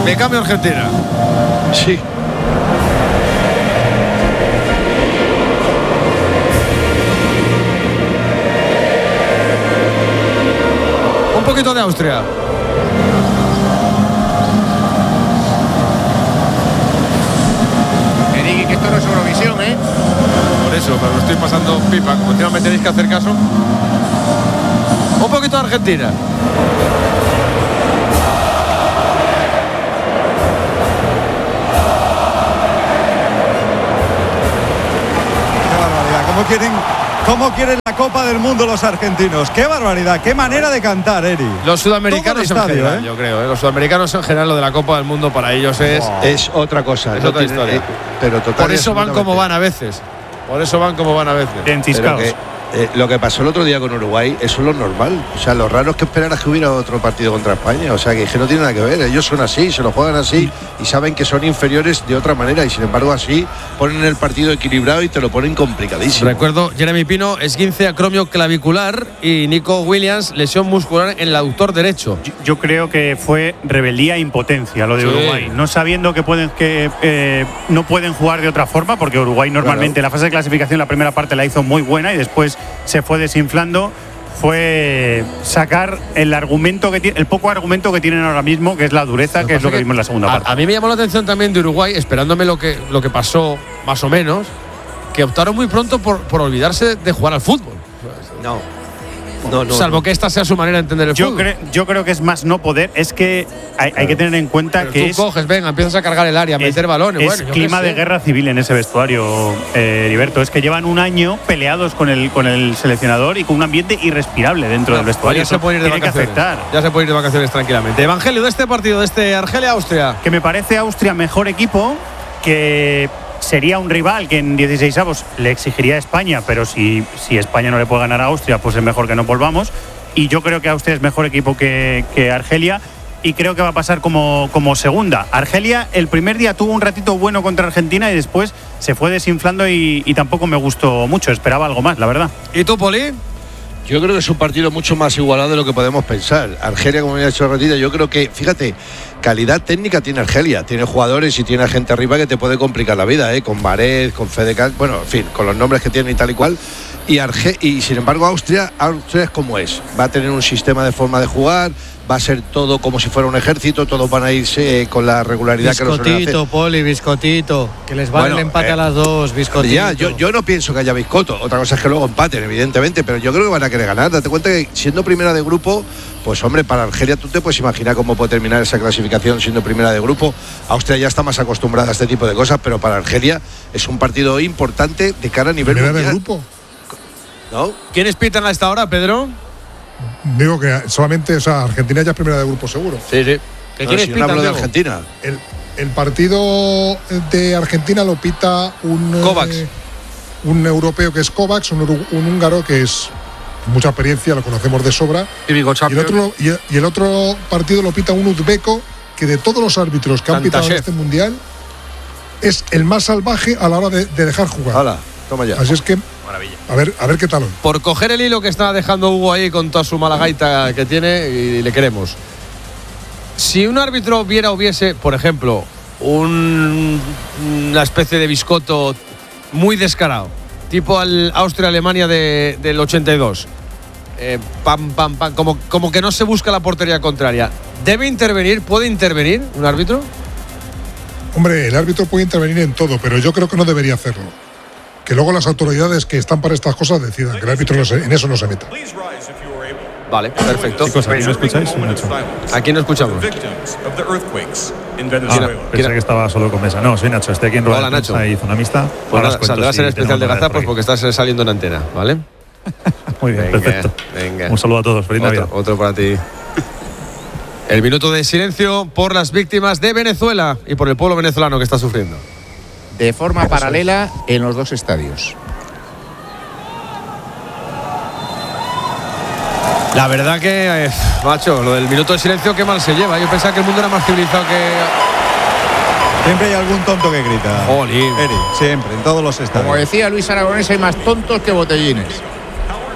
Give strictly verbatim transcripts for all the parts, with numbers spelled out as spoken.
Me cambio a Argentina. Sí. Un poquito de Austria. Eriki, que esto no es Eurovisión, ¿eh? Por eso, pero lo estoy pasando pipa. Como encima me tenéis que hacer caso. Un poquito de Argentina. Qué barbaridad. ¿Cómo quieren, cómo quieren la Copa del Mundo los argentinos? Qué barbaridad, qué manera de cantar, Eri. Los sudamericanos Todo el en estadio, general, ¿eh? yo creo. ¿eh? Los sudamericanos en general, lo de la Copa del Mundo para ellos es. Wow. Es otra cosa. Es no otra tiene, historia. eh, pero total, Por eso van como van a veces. Por eso van como van a veces. Pero que, eh, lo que pasó el otro día con Uruguay, eso es lo normal. O sea, lo raro es que esperaras que hubiera otro partido contra España. O sea, que, que no tiene nada que ver. Ellos son así, se lo juegan así y saben que son inferiores de otra manera. Y sin embargo, así ponen el partido equilibrado y te lo ponen complicadísimo. Recuerdo, Jeremy Pino, esguince acromio clavicular, y Nico Williams, lesión muscular en el aductor derecho. Yo, yo creo que fue rebeldía e impotencia lo de Sí. Uruguay, no sabiendo que pueden que eh, no pueden jugar de otra forma, porque Uruguay normalmente Claro. la fase de clasificación la primera parte la hizo muy buena y después se fue desinflando. Fue sacar el argumento que tiene, el poco argumento que tienen ahora mismo, que es la dureza, que es lo que vimos en la segunda a, parte. a mí me llamó la atención también de Uruguay, esperándome lo que, lo que pasó, más o menos, que optaron muy pronto por, por olvidarse de jugar al fútbol. No. No, no, Salvo no. que esta sea su manera de entender el Yo, fútbol. cre- yo creo que es más no poder, es que hay, hay que tener en cuenta Pero que tú es, coges, venga, empiezas a cargar el área, a meter es- balones. es bueno, yo qué clima sé. de guerra civil en ese vestuario, eh, Heriberto. Es que llevan un año peleados con el, con el seleccionador y con un ambiente irrespirable dentro del vestuario. Ya se puede ir de Tiene que vacaciones. afectar. Ya se puede ir de vacaciones tranquilamente. Evangelio, de este partido, de este Argelia-Austria. Que me parece Austria mejor equipo, que sería un rival que en dieciseisavos le exigiría a España, pero si, si España no le puede ganar a Austria, pues es mejor que no volvamos. Y yo creo que Austria es mejor equipo que, que Argelia, y creo que va a pasar como, como segunda. Argelia el primer día tuvo un ratito bueno contra Argentina y después se fue desinflando y, y tampoco me gustó mucho, esperaba algo más, la verdad. ¿Y tú, Poli? Yo creo que es un partido mucho más igualado de lo que podemos pensar. Argelia, como me ha dicho Ratita, yo creo que, fíjate, calidad técnica tiene Argelia. Tiene jugadores y tiene gente arriba que te puede complicar la vida, ¿eh? Con Varez, con Fedecal, bueno, en fin, con los nombres que tiene y tal y cual. Y, Arge y sin embargo, Austria, Austria es como es. Va a tener un sistema de forma de jugar, va a ser todo como si fuera un ejército, todos van a irse eh, con la regularidad que lo suelen hacer. Biscotito, Poli, biscotito. Que les vale Bueno, el empate eh, a las dos, biscotito. Ya, yo, yo no pienso que haya biscoto. Otra cosa es que luego empaten, evidentemente, pero yo creo que van a querer ganar. Date cuenta que siendo primera de grupo, pues hombre, para Argelia tú te puedes imaginar cómo puede terminar esa clasificación siendo primera de grupo. Austria ya está más acostumbrada a este tipo de cosas, pero para Argelia es un partido importante de cara a nivel Primera de mundial. grupo. ¿No? ¿Quiénes pitan a esta hora, Pedro? Digo que solamente, o sea, Argentina ya es primera de grupo seguro. Sí, sí. ¿Qué No, quiénes si no pitan, hablo de Diego? Argentina. El, el partido de Argentina lo pita un, Kovacs. eh, un europeo que es Kovacs, un, uru- un húngaro que es mucha experiencia, lo conocemos de sobra. Y Vigo Y el, Champions. otro, lo- y, y el otro partido lo pita un uzbeco que de todos los árbitros que han pitado en Tantashev. este mundial es el más salvaje a la hora de, de dejar jugar. Hala, toma ya. Así es que, a ver, a ver qué tal hoy. Por coger el hilo que está dejando Hugo ahí con toda su mala gaita que tiene, y le queremos. Si un árbitro viera o viese, por ejemplo, un- una especie de biscoto muy descarado, tipo al Austria-Alemania de- del ochenta y dos, eh, pam, pam, pam, como, como que no se busca la portería contraria, ¿debe intervenir? ¿Puede intervenir un árbitro? Hombre, el árbitro puede intervenir en todo, pero yo creo que no debería hacerlo. Que luego las autoridades que están para estas cosas decidan, que el árbitro no se- en eso no se meta. Vale, perfecto. Chicos, ¿aquí no escucháis? o Nacho? Aquí no escuchamos. Ah, pensé que estaba solo con Mesa. No, soy Nacho, estoy aquí en rueda Hola, de prensa Nacho. y zona mixta. Pues Ahora nada, os cuento saldrás si en el especial de tenemos novedades Gazapos por porque estás saliendo en antena, ¿vale? aquí. Muy bien, Venga, perfecto. venga. Un saludo a todos, feliz Navidad. Otro, otro para ti. El minuto de silencio por las víctimas de Venezuela y por el pueblo venezolano que está sufriendo. De forma paralela en los dos estadios. La verdad que, eh, macho, lo del minuto de silencio, qué mal se lleva. Yo pensaba que el mundo era más civilizado que… Siempre hay algún tonto que grita. Jolín. Eri, siempre, en todos los Como estadios. decía Luis Aragonés, hay más tontos que botellines.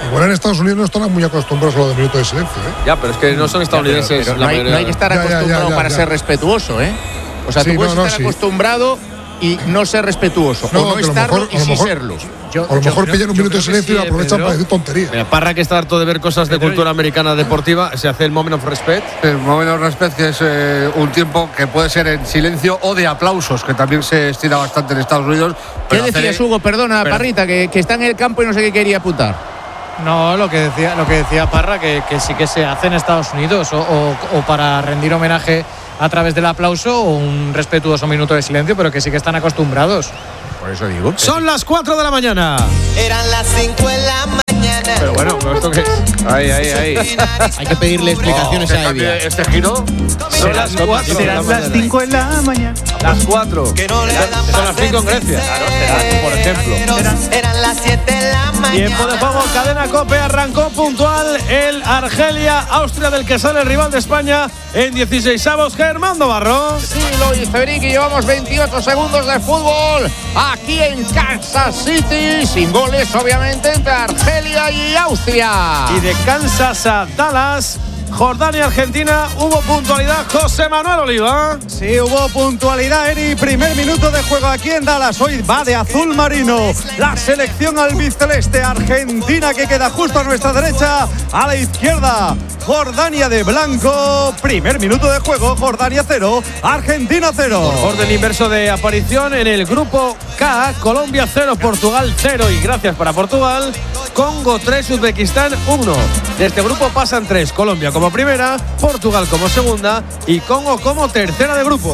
igual en Estados Unidos no están muy acostumbrados a lo de minuto de silencio, ¿eh? Ya, pero es que no son estadounidenses. Pero la no, hay, mayoría. no hay que estar Ya, ya, ya, acostumbrado ya, para ya. ser respetuoso, ¿eh? O sea, Sí, tú puedes no, no, estar sí. acostumbrado y no ser respetuoso. No, o no que a lo estarlo mejor- y a lo sí mejor- serlo. Yo- A lo yo mejor creo- pillan un yo minuto de creo que silencio sí, y aprovechan Pedro. para decir tonterías. Mira, Parra, que está harto de ver cosas de Pedro, cultura americana deportiva, se hace el Moment of Respect. El momento de respeto, que es eh, un tiempo que puede ser en silencio o de aplausos, que también se estira bastante en Estados Unidos. ¿Qué pero hacer- decías, Hugo? Perdona, pero- Parrita, que, que está en el campo y no sé qué quería apuntar. No, lo que decía, lo que decía Parra, que, que sí que se hace en Estados Unidos, o, o- o para rendir homenaje a través del aplauso o un respetuoso minuto de silencio, pero que sí que están acostumbrados. Por eso digo. Son las cuatro de la mañana. Eran las cinco de la mañana. Pero bueno, ¿pero ¿esto qué es? Ahí, ahí, ahí. Hay que pedirle explicaciones a Evia. Este giro. Son las cuatro. Serán las cinco en la mañana. Las cuatro. Que no le dan Son las cinco en Grecia. Claro, serán, por ejemplo. Eran las siete de la mañana. Tiempo de juego, cadena COPE, arrancó puntual el Argelia-Austria, del que sale el rival de España en dieciseisavos, Germán Navarro. Sí, lo dice Brick, y llevamos veintiocho segundos de fútbol aquí en Kansas City, sin goles obviamente entre Argelia y Austria. Y de Kansas a Dallas, Jordania, Argentina, hubo puntualidad. José Manuel Oliva. Sí, hubo puntualidad, Eri. Primer minuto de juego aquí en Dallas. Hoy va de azul marino la selección albiceleste. Argentina, que queda justo a nuestra derecha. A la izquierda, Jordania de blanco. Primer minuto de juego, Jordania cero, Argentina cero. Orden inverso de aparición en el grupo K. Colombia cero, Portugal cero. Y gracias para Portugal. Congo tres, Uzbekistán uno. De este grupo pasan tres. Colombia como primera, Portugal como segunda y Congo como tercera de grupo.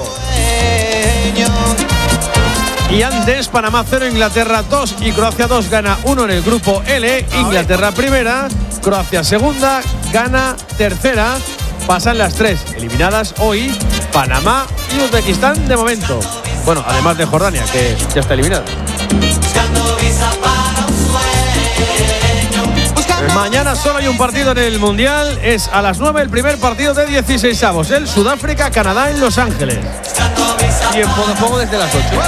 Y antes, Panamá cero, Inglaterra dos y Croacia dos. Gana uno en el grupo L. Inglaterra primera, Croacia segunda, gana tercera. Pasan las tres eliminadas hoy, Panamá y Uzbekistán de momento. Bueno, además de Jordania, que ya está eliminada. Mañana solo hay un partido en el Mundial. Es a las nueve el primer partido de dieciseisavos. El Sudáfrica-Canadá en Los Ángeles. Tiempo de juego desde las ocho.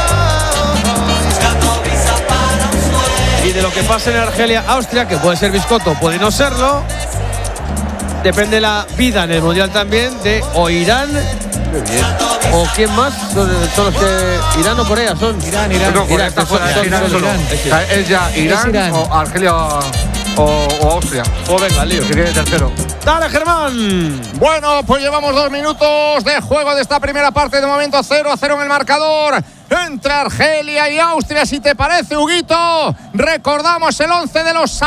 Y de lo que pase en Argelia-Austria, que puede ser biscotto, puede no serlo, depende la vida en el Mundial también de o Irán o quién más son, son los que Irán o Corea son. Irán, Irán. No, Corea está fuera, Irán, Irán Irán, solo. Irán. O sea, es ya Irán, Es Irán. o Argelia o, o Austria. Pues venga, lío. Que quede tercero. Dale, Germán. Bueno, pues llevamos dos minutos de juego de esta primera parte. De momento cero a cero en el marcador entre Argelia y Austria. Si te parece, Huguito, recordamos el once de los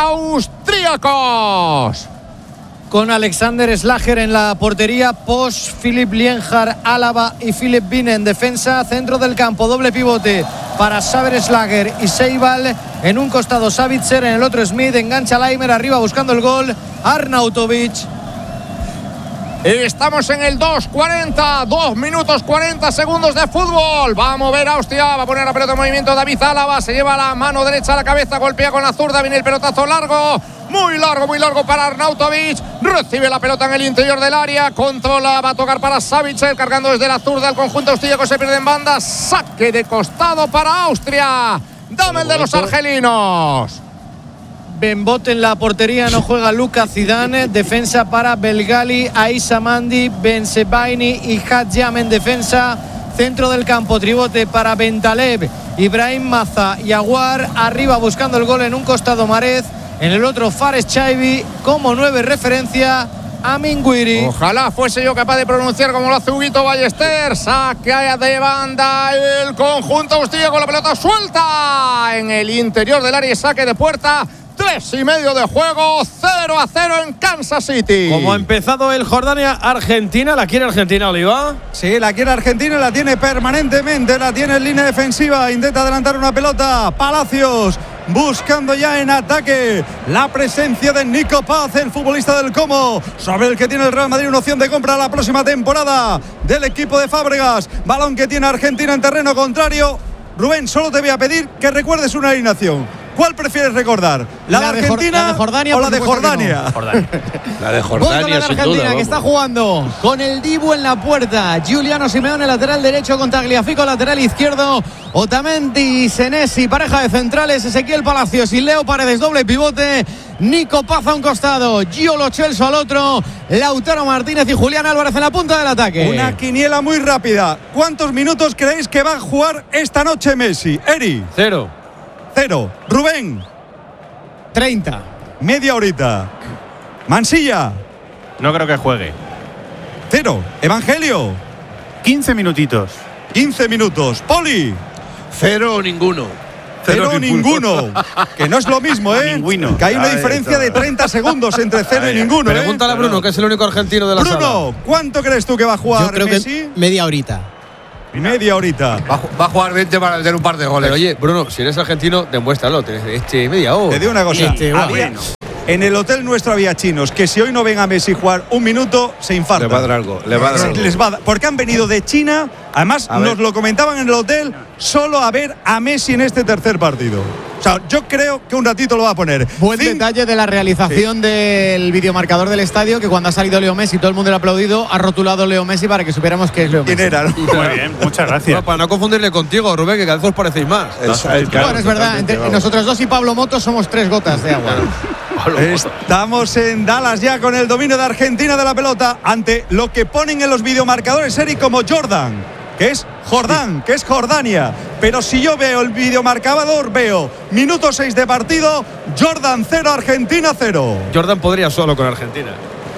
austríacos. Con Alexander Slager en la portería, Posch, Philipp Lienhard, Álava y Philipp Bine en defensa. Centro del campo, doble pivote para Saber Slager y Seibal. En un costado Savitzer, en el otro Smith. Engancha Laimer, arriba buscando el gol Arnautovic. Estamos en el dos cuarenta, dos minutos cuarenta segundos de fútbol. Va a mover Austria, va a poner la pelota en movimiento David Álava, se lleva la mano derecha a la cabeza, golpea con la zurda, viene el pelotazo largo, muy largo, muy largo para Arnautovic, recibe la pelota en el interior del área, controla, va a tocar para Savitzer, cargando desde la zurda el conjunto austríaco, se pierde en banda, saque de costado para Austria. Dame el de los argelinos. Benbot en la portería, no juega Luka Zidane. Defensa para Belgali, Aissa Mandi, Bensebaini y Hadjam en defensa. Centro del campo, tribote para Bentaleb, Ibrahim Maza y Aguar. Arriba buscando el gol en un costado Marez. En el otro Fares Chaibi. Como nueve referencia a Minguiri. Ojalá fuese yo capaz de pronunciar como lo hace Huguito Ballester. Saque de banda el conjunto austríaco, la pelota suelta en el interior del área, saque de puerta. Tres y medio de juego, cero a cero en Kansas City. Como ha empezado el Jordania-Argentina, ¿la quiere Argentina, Oliva? Sí, la quiere Argentina, la tiene permanentemente, la tiene en línea defensiva, intenta adelantar una pelota, Palacios buscando ya en ataque la presencia de Nico Paz, el futbolista del Como, sobre el que tiene el Real Madrid una opción de compra la próxima temporada del equipo de Fábregas. Balón que tiene Argentina en terreno contrario. Rubén, solo te voy a pedir que recuerdes una alineación. ¿Cuál prefieres recordar? ¿La, La de de Jor- Argentina la de Jordania, o la por de supuesto que Jordania? no. Jordania. La de Gol con la Jordania, de sin Argentina, duda. que vamos. está jugando con el Dibu en la puerta. Giuliano Simeone, lateral derecho, con Tagliafico, lateral izquierdo. Otamendi, Senesi, pareja de centrales. Ezequiel Palacios y Leo Paredes, doble pivote. Nico Paz a un costado, Gio Lo Celso al otro. Lautaro Martínez y Julián Álvarez en la punta del ataque. Una quiniela muy rápida. ¿Cuántos minutos creéis que va a jugar esta noche Messi? Eri. Cero. Cero. Rubén. treinta. Media horita. Mansilla. No creo que juegue. Cero. Evangelio. quince minutitos. quince minutos. Poli. Cero o ninguno. Cero, Cero ninguno. Que no es lo mismo, ¿eh? Ninguno. Que hay una Ahí diferencia está. de treinta segundos entre cero y ninguno, ¿eh? Pregúntale a Bruno, que es el único argentino de la sala. Bruno, ¿cuánto crees tú que va a jugar Yo creo Messi? que media horita. Media horita. Va, a ju- va a jugar veinte para meter un par de goles. Pero oye, Bruno, si eres argentino, demuéstralo. Tienes este media hora. Te digo una cosa. Este, había- bueno. En el hotel nuestro había chinos que si hoy no ven a Messi jugar un minuto, se infartan. Le va a dar algo. Le va a dar algo. Les va a dar- porque han venido de China, además A nos ver. lo comentaban en el hotel, solo a ver a Messi en este tercer partido. O sea, yo creo que un ratito lo va a poner. Buen Cin- detalle de la realización del videomarcador del estadio, que cuando ha salido Leo Messi, todo el mundo le ha aplaudido, ha rotulado Leo Messi para que supiéramos que es Leo Messi. ¿Quién era? ¿no? Muy bien, muchas gracias. No, para no confundirle contigo, Rubén, que cada vez os parecéis más. El- el- claro, Bueno, es verdad, totalmente, entre vamos. nosotros dos y Pablo Moto somos tres gotas de agua. Estamos en Dallas ya con el dominio de Argentina de la pelota ante lo que ponen en los videomarcadores, Eric, como Jordan, que es Jordán, que es Jordania. Pero si yo veo el videomarcador, veo minuto seis de partido, Jordan cero, Argentina cero. Jordan podría solo con Argentina.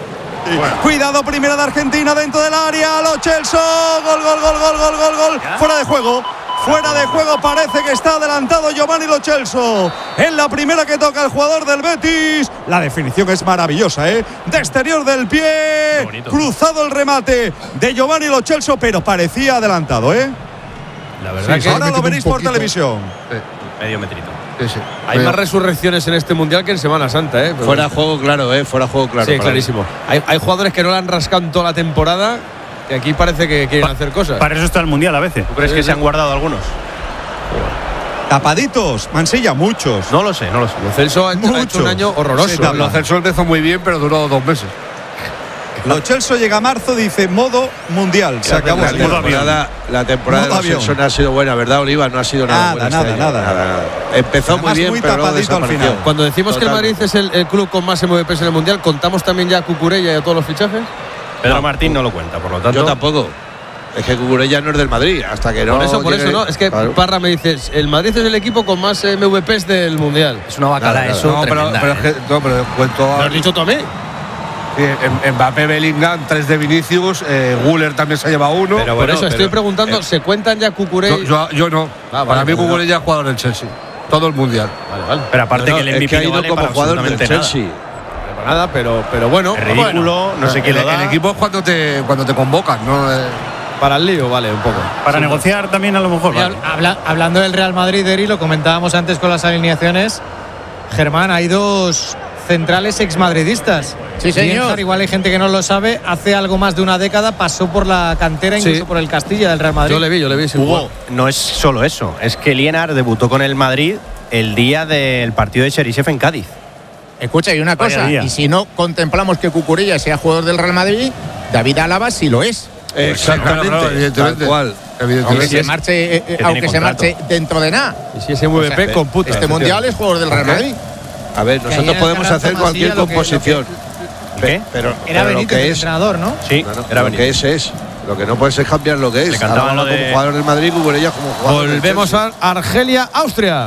Cuidado, primera de Argentina dentro del área, Lo Celso, gol, gol, gol, gol, gol, gol, gol, fuera de juego. Fuera de juego, parece que está adelantado Giovanni Lo Celso. En la primera que toca el jugador del Betis. La definición es maravillosa, ¿eh? De exterior del pie. Cruzado el remate de Giovanni Lo Celso, pero parecía adelantado, ¿eh? La verdad que Ahora lo veréis por televisión. Medio metrito. Sí, sí. hay más resurrecciones en este mundial que en Semana Santa, ¿eh? Pero- Fuera juego claro, ¿eh? Fuera juego claro. Sí, para mí. clarísimo. Hay, hay jugadores que no la han rascado en toda la temporada, que aquí parece que quieren hacer cosas. Para eso está el Mundial a veces. ¿Tú crees que se han guardado algunos? Tapaditos, Mansilla, muchos. No lo sé, no lo sé. Lo Celso ha, ha hecho Muchos. un año horroroso. Sí, tabla. Lo Celso empezó muy bien, pero duró dos meses. Lo Celso llega a marzo, dice modo mundial. Se acabó. La el tema. temporada, la temporada Modo de los avión. Celso no ha sido buena, ¿verdad, Oliva? No ha sido nada, Nada, buena nada, este año. nada. Empezó muy Además, bien, muy pero luego tapadito al desapareció. final. Cuando decimos que el Total. Madrid es el, el club con más M V Ps en el mundial, ¿contamos también ya a Cucurella y a todos los fichajes? Pedro Martín no lo cuenta, por lo tanto. Yo tampoco. Es que Cucurella no es del Madrid, hasta que no. por eso, por llegue- eso, ¿no? Es que Claro. Parra me dice, el Madrid es el equipo con más M V Ps del mundial. Es una bacala, Nada, nada. eso. No, pero, tremenda, pero, ¿eh? es que- no, pero cuento. ¿Lo has dicho tú a mí? Sí, en- Mbappé, Bellingham, tres de Vinicius, eh, Guller también se ha llevado uno. por Pero bueno, eso estoy pero- preguntando, ¿se cuentan ya Cucurella? yo, yo, yo no. Ah, vale, Para mí, pues Cucurella es jugador del Chelsea. Todo el mundial. Vale, vale. Pero aparte No, que el es M V P que ha no ido vale como para jugador del absolutamente nada. Chelsea. Para nada, pero, pero bueno. Es ridículo, no sé quién el, lo da. el equipo es cuando te, cuando te convocan, ¿no? Eh, Para el lío, vale, un poco. Para negociar también a lo mejor. Y vale. hab- habla- hablando del Real Madrid, Eri, lo comentábamos antes con las alineaciones. Germán, hay dos centrales exmadridistas. Sí, señor. Lienhard, igual hay gente que no lo sabe, hace algo más de una década pasó por la cantera, Sí. incluso por el Castilla del Real Madrid. Yo le vi, yo le vi. sin Hugo, jugar. no es solo eso, es que Lienhard debutó con el Madrid el día del partido de Cheryshev en Cádiz. Escucha, y una Vaya cosa, día. y si no contemplamos que Cucurella sea jugador del Real Madrid, David Álava sí lo es. Exactamente. Claro, claro, tal evidentemente. cual. Aunque Evidentemente. se marche, eh, eh, tiene aunque se contrato. marche dentro de nada. Y si es M V P, O sea, computa. Este mundial es jugador del Real Madrid. A ver, Que nosotros ayer podemos Ferran hacer Tomasilla cualquier lo que- lo que- composición. ¿Qué? Pero, Era pero lo Benítez que el es. entrenador, ¿no? Sí, No, no, era lo Benítez. que es es. Lo que no puedes es cambiar lo que es. Le cantaban Álava lo de- como jugador del Madrid, Cucurella como jugador del Volvemos Chelsea. a Argelia, Austria.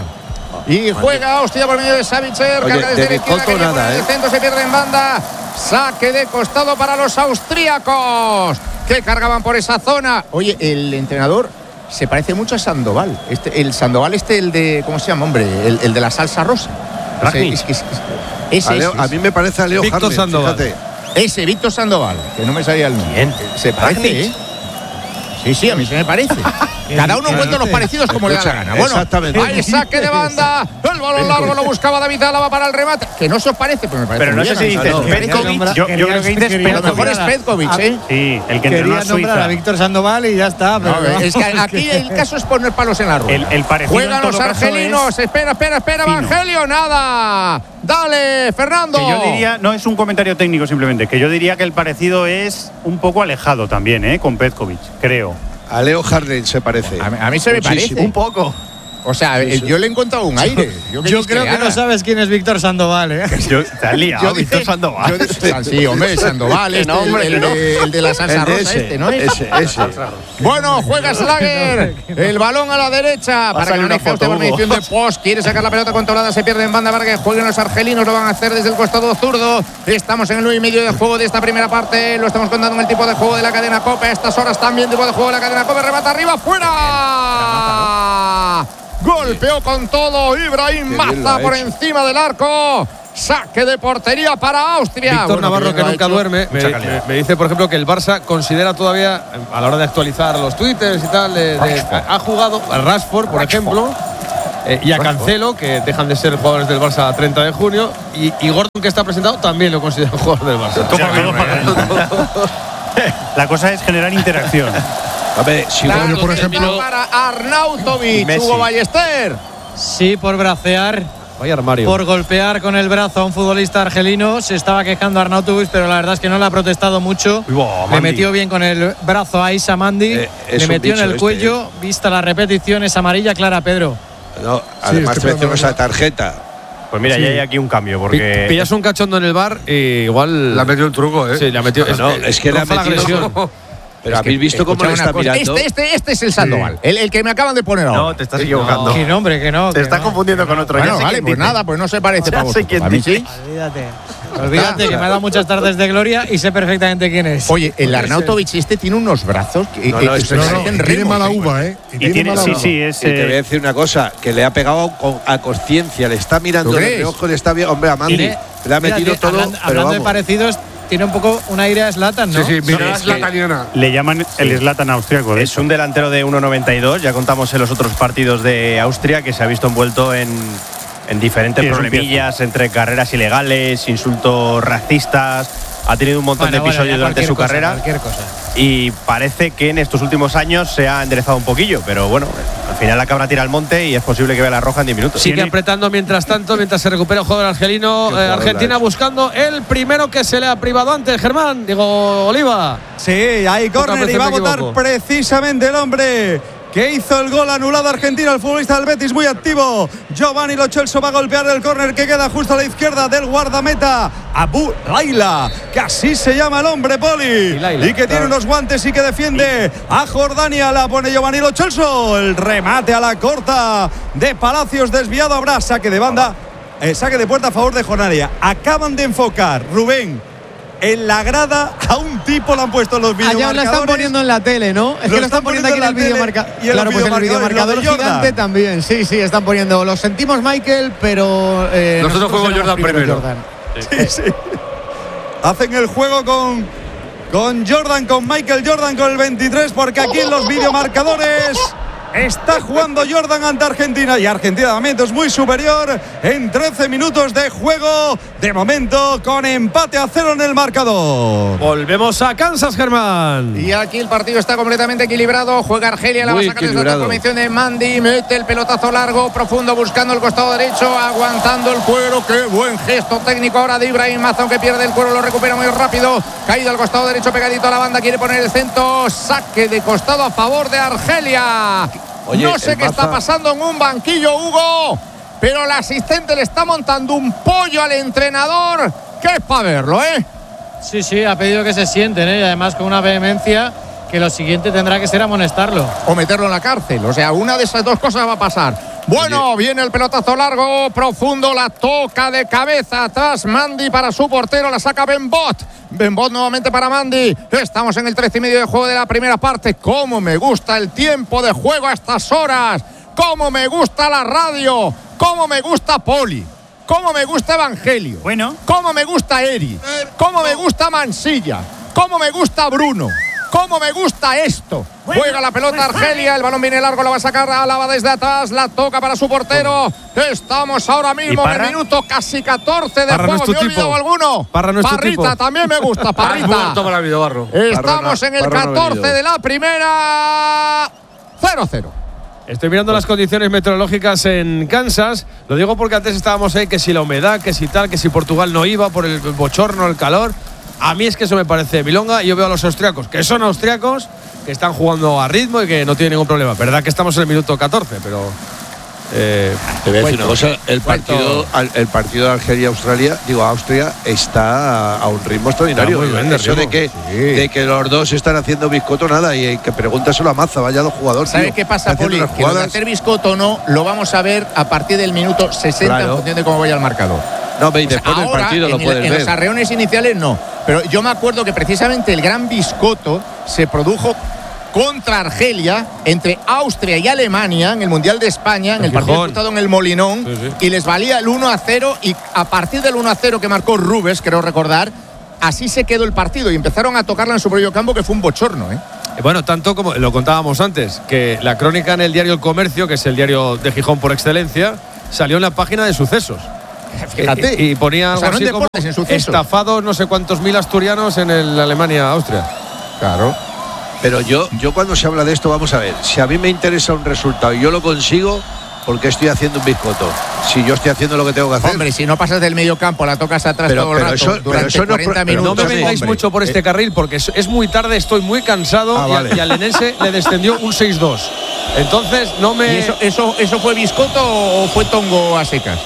Y juega hostia por medio de Savitzer, Oye, carga desde de la izquierda, Bicoco que viene nada, por el ¿eh? centro, se pierde en banda. Saque de costado para los austríacos, que cargaban por esa zona. Oye, el entrenador se parece mucho a Sandoval. Este, el Sandoval este, el de, ¿cómo se llama, hombre? El, el de la salsa rosa. Ese, Ragnic. es que es- ese, A, Leo- ese, a mí me parece a Leo Víctor Harmes, Sandoval. fíjate. ese, Víctor Sandoval, que no me salía el nombre. ¿Quién? Se parece, Ragnic. ¿eh? Sí, sí, a mí se me parece. Cada uno encuentra los parecidos como le da la gana. Bueno, exactamente. hay saque de banda. El balón largo lo buscaba David Álava para el remate. Que no se os parece, pero me parece. Pero no sé si dices Petkovic. Yo, yo creo que dices Petkovic. A lo mejor es Petkovic, ¿eh? Sí, el que entrenó a nombrar a Suiza. Víctor Sandoval y ya está. Pero No, no. es que aquí el caso es poner palos en la rueda. El, el parecido Juegan en todo los caso argelinos. es Espera, espera, espera, fino. Evangelio. Nada. Dale, Fernando. Que yo diría, no es un comentario técnico simplemente, que yo diría que el parecido es un poco alejado también, ¿eh? Con Petkovic, creo. A Leo Harden se parece. A mí, a mí se me Muchísimo. parece. Un poco. O sea, Sí, sí. yo le he encontrado un aire. Yo qué creo que haga. no sabes quién es Víctor Sandoval, ¿eh? Yo, te has liado, Yo dije- Víctor Sandoval. yo dije- Ah, sí, hombre, Sandoval, Que este, no, hombre, el, que el no. de, el de la salsa El de rosa, ese, este, ¿no es? ese, ese. Bueno, juega Slager. El balón a la derecha. Para que salir no una deje usted foto, por medición Hugo. de post. Quiere sacar la pelota controlada. Se pierde en banda para que jueguen los argelinos. Lo van a hacer desde el costado zurdo. Estamos en el nueve y medio de juego de esta primera parte. Lo estamos contando en el tipo de juego de la cadena COPE. A estas horas también tipo de juego de la cadena COPE. Remata arriba, fuera. Golpeó con todo Ibrahim Qué bien lo Maza ha por hecho. encima del arco. Saque de portería para Austria. Víctor Bueno, Navarro, bien que lo ha nunca hecho. duerme, me, Mucha calidad. me- me dice, por ejemplo, que el Barça considera todavía, a la hora de actualizar los twitters y tal, de- de- ha ha jugado a Rashford, por ejemplo, eh, y a Cancelo, que dejan de ser jugadores del Barça a treinta de junio, y, y Gordon, que está presentado, también lo considera jugador del Barça. La cosa es generar interacción. A ver, si Claro, Bueno, por que ejemplo- para Arnautovic, Messi. Hugo Ballester. Sí, por bracear, Vaya armario. por golpear con el brazo a un futbolista argelino. Se estaba quejando Arnautovic, pero la verdad es que no le ha protestado mucho. Uy, buah, Le Mandi. metió bien con el brazo a Isa Mandi. Eh, es le un metió en bicho el este, cuello. Vista la repetición, es amarilla clara, Pedro. no, además estoy te metemos esperando. esa tarjeta. Pues mira, ya hay aquí un cambio, Pi- porque. Pillas un cachondo en el bar y igual. Le ha metido un truco, ¿eh? Sí, le ha metido. No, es que le ha roza la metido- agresión. Pero habéis visto cómo Escucha le una está cosa, mirando. Este, este, este es el Sandoval, el, el que me acaban de poner ahora. No, te estás equivocando. Que no, hombre, que no. Te que estás no. confundiendo con otro. Bueno, Ya sé vale, quién pues dice. nada, pues no se parece Ya para sé vosotros. quién A mí dice. sí. Olvídate. Olvídate que me ha dado muchas tardes de gloria y sé perfectamente quién es. Oye, el Arnautovic este tiene unos brazos que, No, que- no, que es- se no, no, parecen tiene remos, mala ¿eh? uva, ¿eh? Y, Y tiene tiene, mala sí, uva. sí, es. Y te voy a eh, decir una cosa, que le ha pegado con- a conciencia, le está mirando ¿Tú de crees? reojo, le está bien. Hombre, a Mandy, Tiene- le ha metido Fíjate, todo. Hablando, pero hablando de vamos. parecidos, tiene un poco un aire a Zlatan, ¿no? Sí, sí, mira, Sí, es es la que- italiana. le llaman el Zlatan austriaco, de Es hecho. un delantero de uno noventa y dos. Ya contamos en los otros partidos de Austria que se ha visto envuelto en, en diferentes Sí, es un problemillas entre carreras ilegales, insultos racistas. Ha tenido un montón Bueno, de bueno, episodios ya durante cualquier su cosa, carrera. Cualquier cosa. Y parece que en estos últimos años se ha enderezado un poquillo, pero bueno, al final la cabra tira al monte y es posible que vea la roja en diez minutos. Sigue Tiene- apretando mientras tanto, mientras se recupera el jugador argelino. Qué Eh, jugador Argentina la ha hecho. buscando el primero que se le ha privado antes, Germán. Digo, Oliva. Sí, hay Pocas córner y veces va a me votar equivoco. precisamente el hombre que hizo el gol anulado argentino, el futbolista del Betis muy activo. Giovanni Lo Celso va a golpear el córner que queda justo a la izquierda del guardameta Abu Laila, que así se llama el hombre, Poli, Laila, y que tiene unos guantes y que defiende a Jordania. La pone Giovanni Lo Celso, el remate a la corta de Palacios desviado, habrá saque de banda, eh, saque de puerta a favor de Jordania. Acaban de enfocar, Rubén, en la grada a un tipo lo han puesto en los Allá lo están videomarcadores. poniendo en la tele, ¿no? Es que lo están poniendo aquí en el videomarcador. y en Claro, los pues en el videomarcadores, videomarcador lo de Jordan. gigante también. Sí, sí, están poniendo. Lo sentimos, Michael, pero. eh, Nosotros fuimos éramos Jordan primero. Jordan. Sí, sí. Hacen el juego con, con Jordan, con Michael Jordan con el veintitrés, porque aquí en los videomarcadores está jugando Jordan ante Argentina y Argentina de momento es muy superior en trece minutos de juego, de momento con empate a cero en el marcador. Volvemos a Kansas, Germán. Y aquí el partido está completamente equilibrado. Juega Argelia, la va a Muy sacar desde la equilibrado. convención de Mandi. Mete el pelotazo largo, profundo, buscando el costado derecho, aguantando el cuero. Qué buen gesto técnico ahora de Ibrahim Maza, aunque pierde el cuero, lo recupera muy rápido. Caído al costado derecho, pegadito a la banda, quiere poner el centro. Saque de costado a favor de Argelia. Oye, no sé el qué está Maza- pasando en un banquillo, Hugo, pero el asistente le está montando un pollo al entrenador. Que es para verlo, ¿eh? Sí, sí, ha pedido que se sienten, ¿eh? Y además con una vehemencia que lo siguiente tendrá que ser amonestarlo. O meterlo en la cárcel. O sea, una de esas dos cosas va a pasar. Bueno, viene el pelotazo largo, profundo, la toca de cabeza atrás Mandi para su portero, la saca Benbot. Benbot nuevamente para Mandi. Estamos en el trece y medio de juego de la primera parte. Cómo me gusta el tiempo de juego a estas horas. Cómo me gusta la radio. Cómo me gusta Poli. Cómo me gusta Evangelio. Bueno. Cómo me gusta Eri. Cómo me gusta Mansilla. Cómo me gusta Bruno. ¿Cómo me gusta esto? Juega la pelota Argelia, el balón viene largo, la va a sacar Álava desde atrás, la toca para su portero. Estamos ahora mismo en el minuto casi catorce de Parra juego. no es tu ¿Me he olvidado tipo. alguno? Parra no es tu Parrita, tipo. también me gusta, Parrita. Estamos en el Parra no ha catorce venido. de la primera. cero cero. Estoy mirando las condiciones meteorológicas en Kansas. Lo digo porque antes estábamos ahí que si la humedad, que si tal, que si Portugal no iba por el bochorno, el calor. A mí es que eso me parece milonga. Y yo veo a los austriacos, que son austriacos, que están jugando a ritmo y que no tienen ningún problema. Verdad que estamos en el minuto catorce, pero… Eh, Te voy a decir una cosa, el partido, al- el partido de Argelia-Australia, digo Austria, está a, a un ritmo extraordinario. Está muy bien de Eso de ritmo. que, de que los dos están haciendo biscoto, nada, y que pregúntaselo a Maza, vaya dos jugadores. ¿Sabes tío. qué pasa, Está haciendo Poli? unas Que lo de jugadas. hacer biscoto no lo vamos a ver a partir del minuto sesenta Claro. en función de cómo vaya el marcador. No, ve, y O sea, después del ahora, partido lo en el- puedes en ver. los arreones iniciales no. Pero yo me acuerdo que precisamente el gran biscoto se produjo contra Argelia, entre Austria y Alemania, en el Mundial de España, en el partido Gijón. disputado en el Molinón, Sí, sí. y les valía el uno a cero, y a partir del uno a cero que marcó Rubens, creo recordar, así se quedó el partido, y empezaron a tocarla en su propio campo, que fue un bochorno, ¿eh? Bueno, tanto como lo contábamos antes, que la crónica en el diario El Comercio, que es el diario de Gijón por excelencia, salió en la página de sucesos. Fíjate. Y, y ponía O algo sea, no en así como deportes, en sucesos. estafados no sé cuántos mil asturianos en el Alemania-Austria. Claro. Pero yo, yo cuando se habla de esto, vamos a ver, si a mí me interesa un resultado y yo lo consigo, ¿por qué estoy haciendo un biscoto? Si yo estoy haciendo lo que tengo que hacer. Hombre, si no pasas del medio campo, la tocas atrás Pero- todo el pero rato eso- pero durante eso no- cuarenta pero minutos. No me vengáis hombre. mucho por este carril porque es, es muy tarde, estoy muy cansado Ah, y, a- vale. y al Lenense le descendió un seis dos. Entonces no me… ¿Y eso, eso, eso fue biscoto o fue tongo a secas?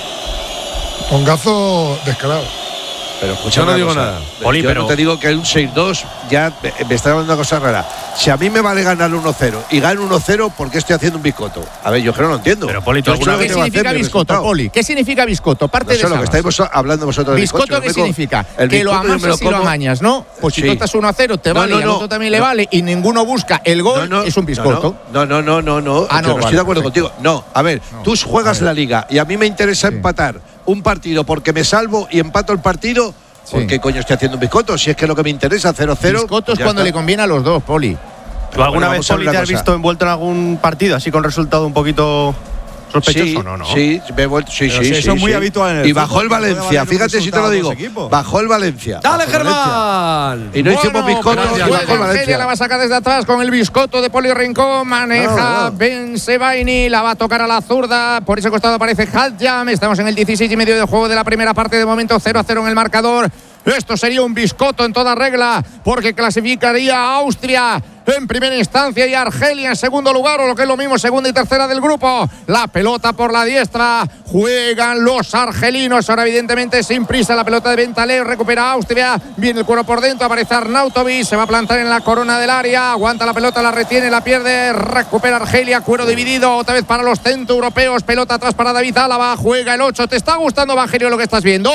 Tongazo descarado. Pero escucha Yo no una digo cosa. nada. Poli, yo pero- no te digo que un seis dos ya me, me está dando una cosa rara. Si a mí me vale ganar uno cero y gano uno cero, ¿por qué estoy haciendo un biscoto? A ver, yo creo que no lo entiendo. Pero, Poli, ¿tú Yo sé alguna lo que ¿Qué tengo que hacer, significa mi biscoto, resultado. Poli? ¿Qué significa biscoto? Parte No sé de lo que esa estáis vos- hablando vosotros de ¿Biscoto bizcocho, qué yo me co- significa? el Que lo bizcoto yo me amasas y lo como- amañas, ¿no? Pues si Sí. tú estás uno a cero, te No, vale, no, y al no. otro también le No. vale, y ninguno busca el gol, No, no, es un biscoto. No, no, no, no, no. Ah, no, yo no vale, estoy de acuerdo perfecto. contigo. No, a ver, tú juegas la liga y a mí me interesa empatar un partido porque me salvo y empato el partido. ¿Por Sí. qué coño estoy haciendo un biscoto? Si es que lo que me interesa, cero cero. Biscoto es ya cuando está. le conviene a los dos, Poli. ¿Tú alguna Bueno, vez, vamos a ver Poli, una te has cosa. visto envuelto en algún partido así con resultado un poquito sospechoso? Sí, no, no. sí, me he vuelto, sí, Pero sí, si sí, eso es muy sí. habitual en el Y bajó fútbol, el que puede Valencia, valer un fíjate si te lo resultado a digo. dos equipos. Bajó el Valencia. ¡Dale, Bajó el Valencia. Germán! Y no hicimos biscoto Bueno, y juega bajó el Argelia, Valencia. la va a sacar desde atrás con el biscoto de Poli Rincón. Maneja No, no. Ben Sebaini, la va a tocar a la zurda. Por ese costado aparece Hadjam. Estamos en el dieciséis y medio de juego de la primera parte. De momento cero a cero en el marcador. Esto sería un biscoto en toda regla, porque clasificaría a Austria en primera instancia y Argelia en segundo lugar, o lo que es lo mismo, segunda y tercera del grupo. La pelota por la diestra, juegan los argelinos, ahora evidentemente sin prisa. La pelota de Bentaleb, recupera Austria, viene el cuero por dentro, aparece Arnautovic, se va a plantar en la corona del área, aguanta la pelota, la retiene, la pierde, recupera Argelia, cuero dividido, otra vez para los centroeuropeos, pelota atrás para David Álava, juega el ocho. ¿Te está gustando, Evangelio, lo que estás viendo?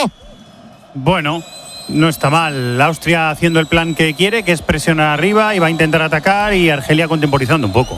Bueno, no está mal. Austria haciendo el plan que quiere, que es presionar arriba y va a intentar atacar, y Argelia contemporizando un poco.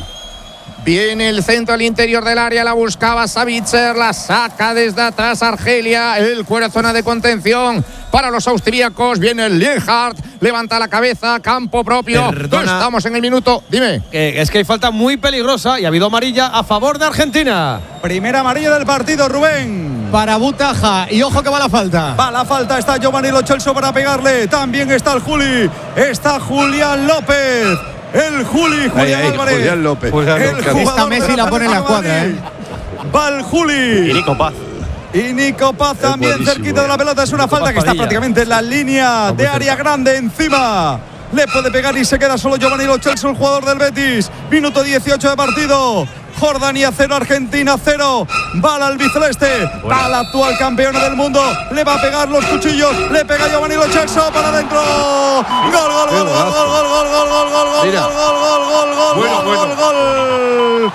Viene el centro al interior del área, la buscaba Savitzer, la saca desde atrás Argelia, el cuero zona de contención para los austríacos, viene el Lienhardt, levanta la cabeza, campo propio. Perdona. Estamos en el minuto, dime. Que es que hay falta muy peligrosa y ha habido amarilla a favor de Argentina. Primera amarilla del partido, Rubén. Para Butaja, y ojo que va la falta. Va la falta, está Giovanni Lo Celso para pegarle. También está el Juli. Está Julián López. El Juli, Julián Ahí, ahí, Álvarez. Julián López. El Esta jugador Messi de la pone en la Atlético de cuadra, Madrid. Va el Juli. Y Nico Paz. Y Nico Paz también buenísimo, cerquita de la eh. pelota. Es una Nico falta Paz que está Padilla. prácticamente en la línea de área grande encima. Le puede pegar y se queda solo Giovanni Lo Celso, el jugador del Betis. Minuto dieciocho de partido. Jordania cero, Argentina cero. Va al albiceleste. Va al actual campeón del mundo. Le va a pegar los cuchillos. Le pega Giovanni Lo Celso para adentro. Gol, gol, gol, gol, gol, gol, gol, gol, gol, gol, gol, Mira. gol, gol, gol, gol, gol, Bueno, gol, bueno. gol,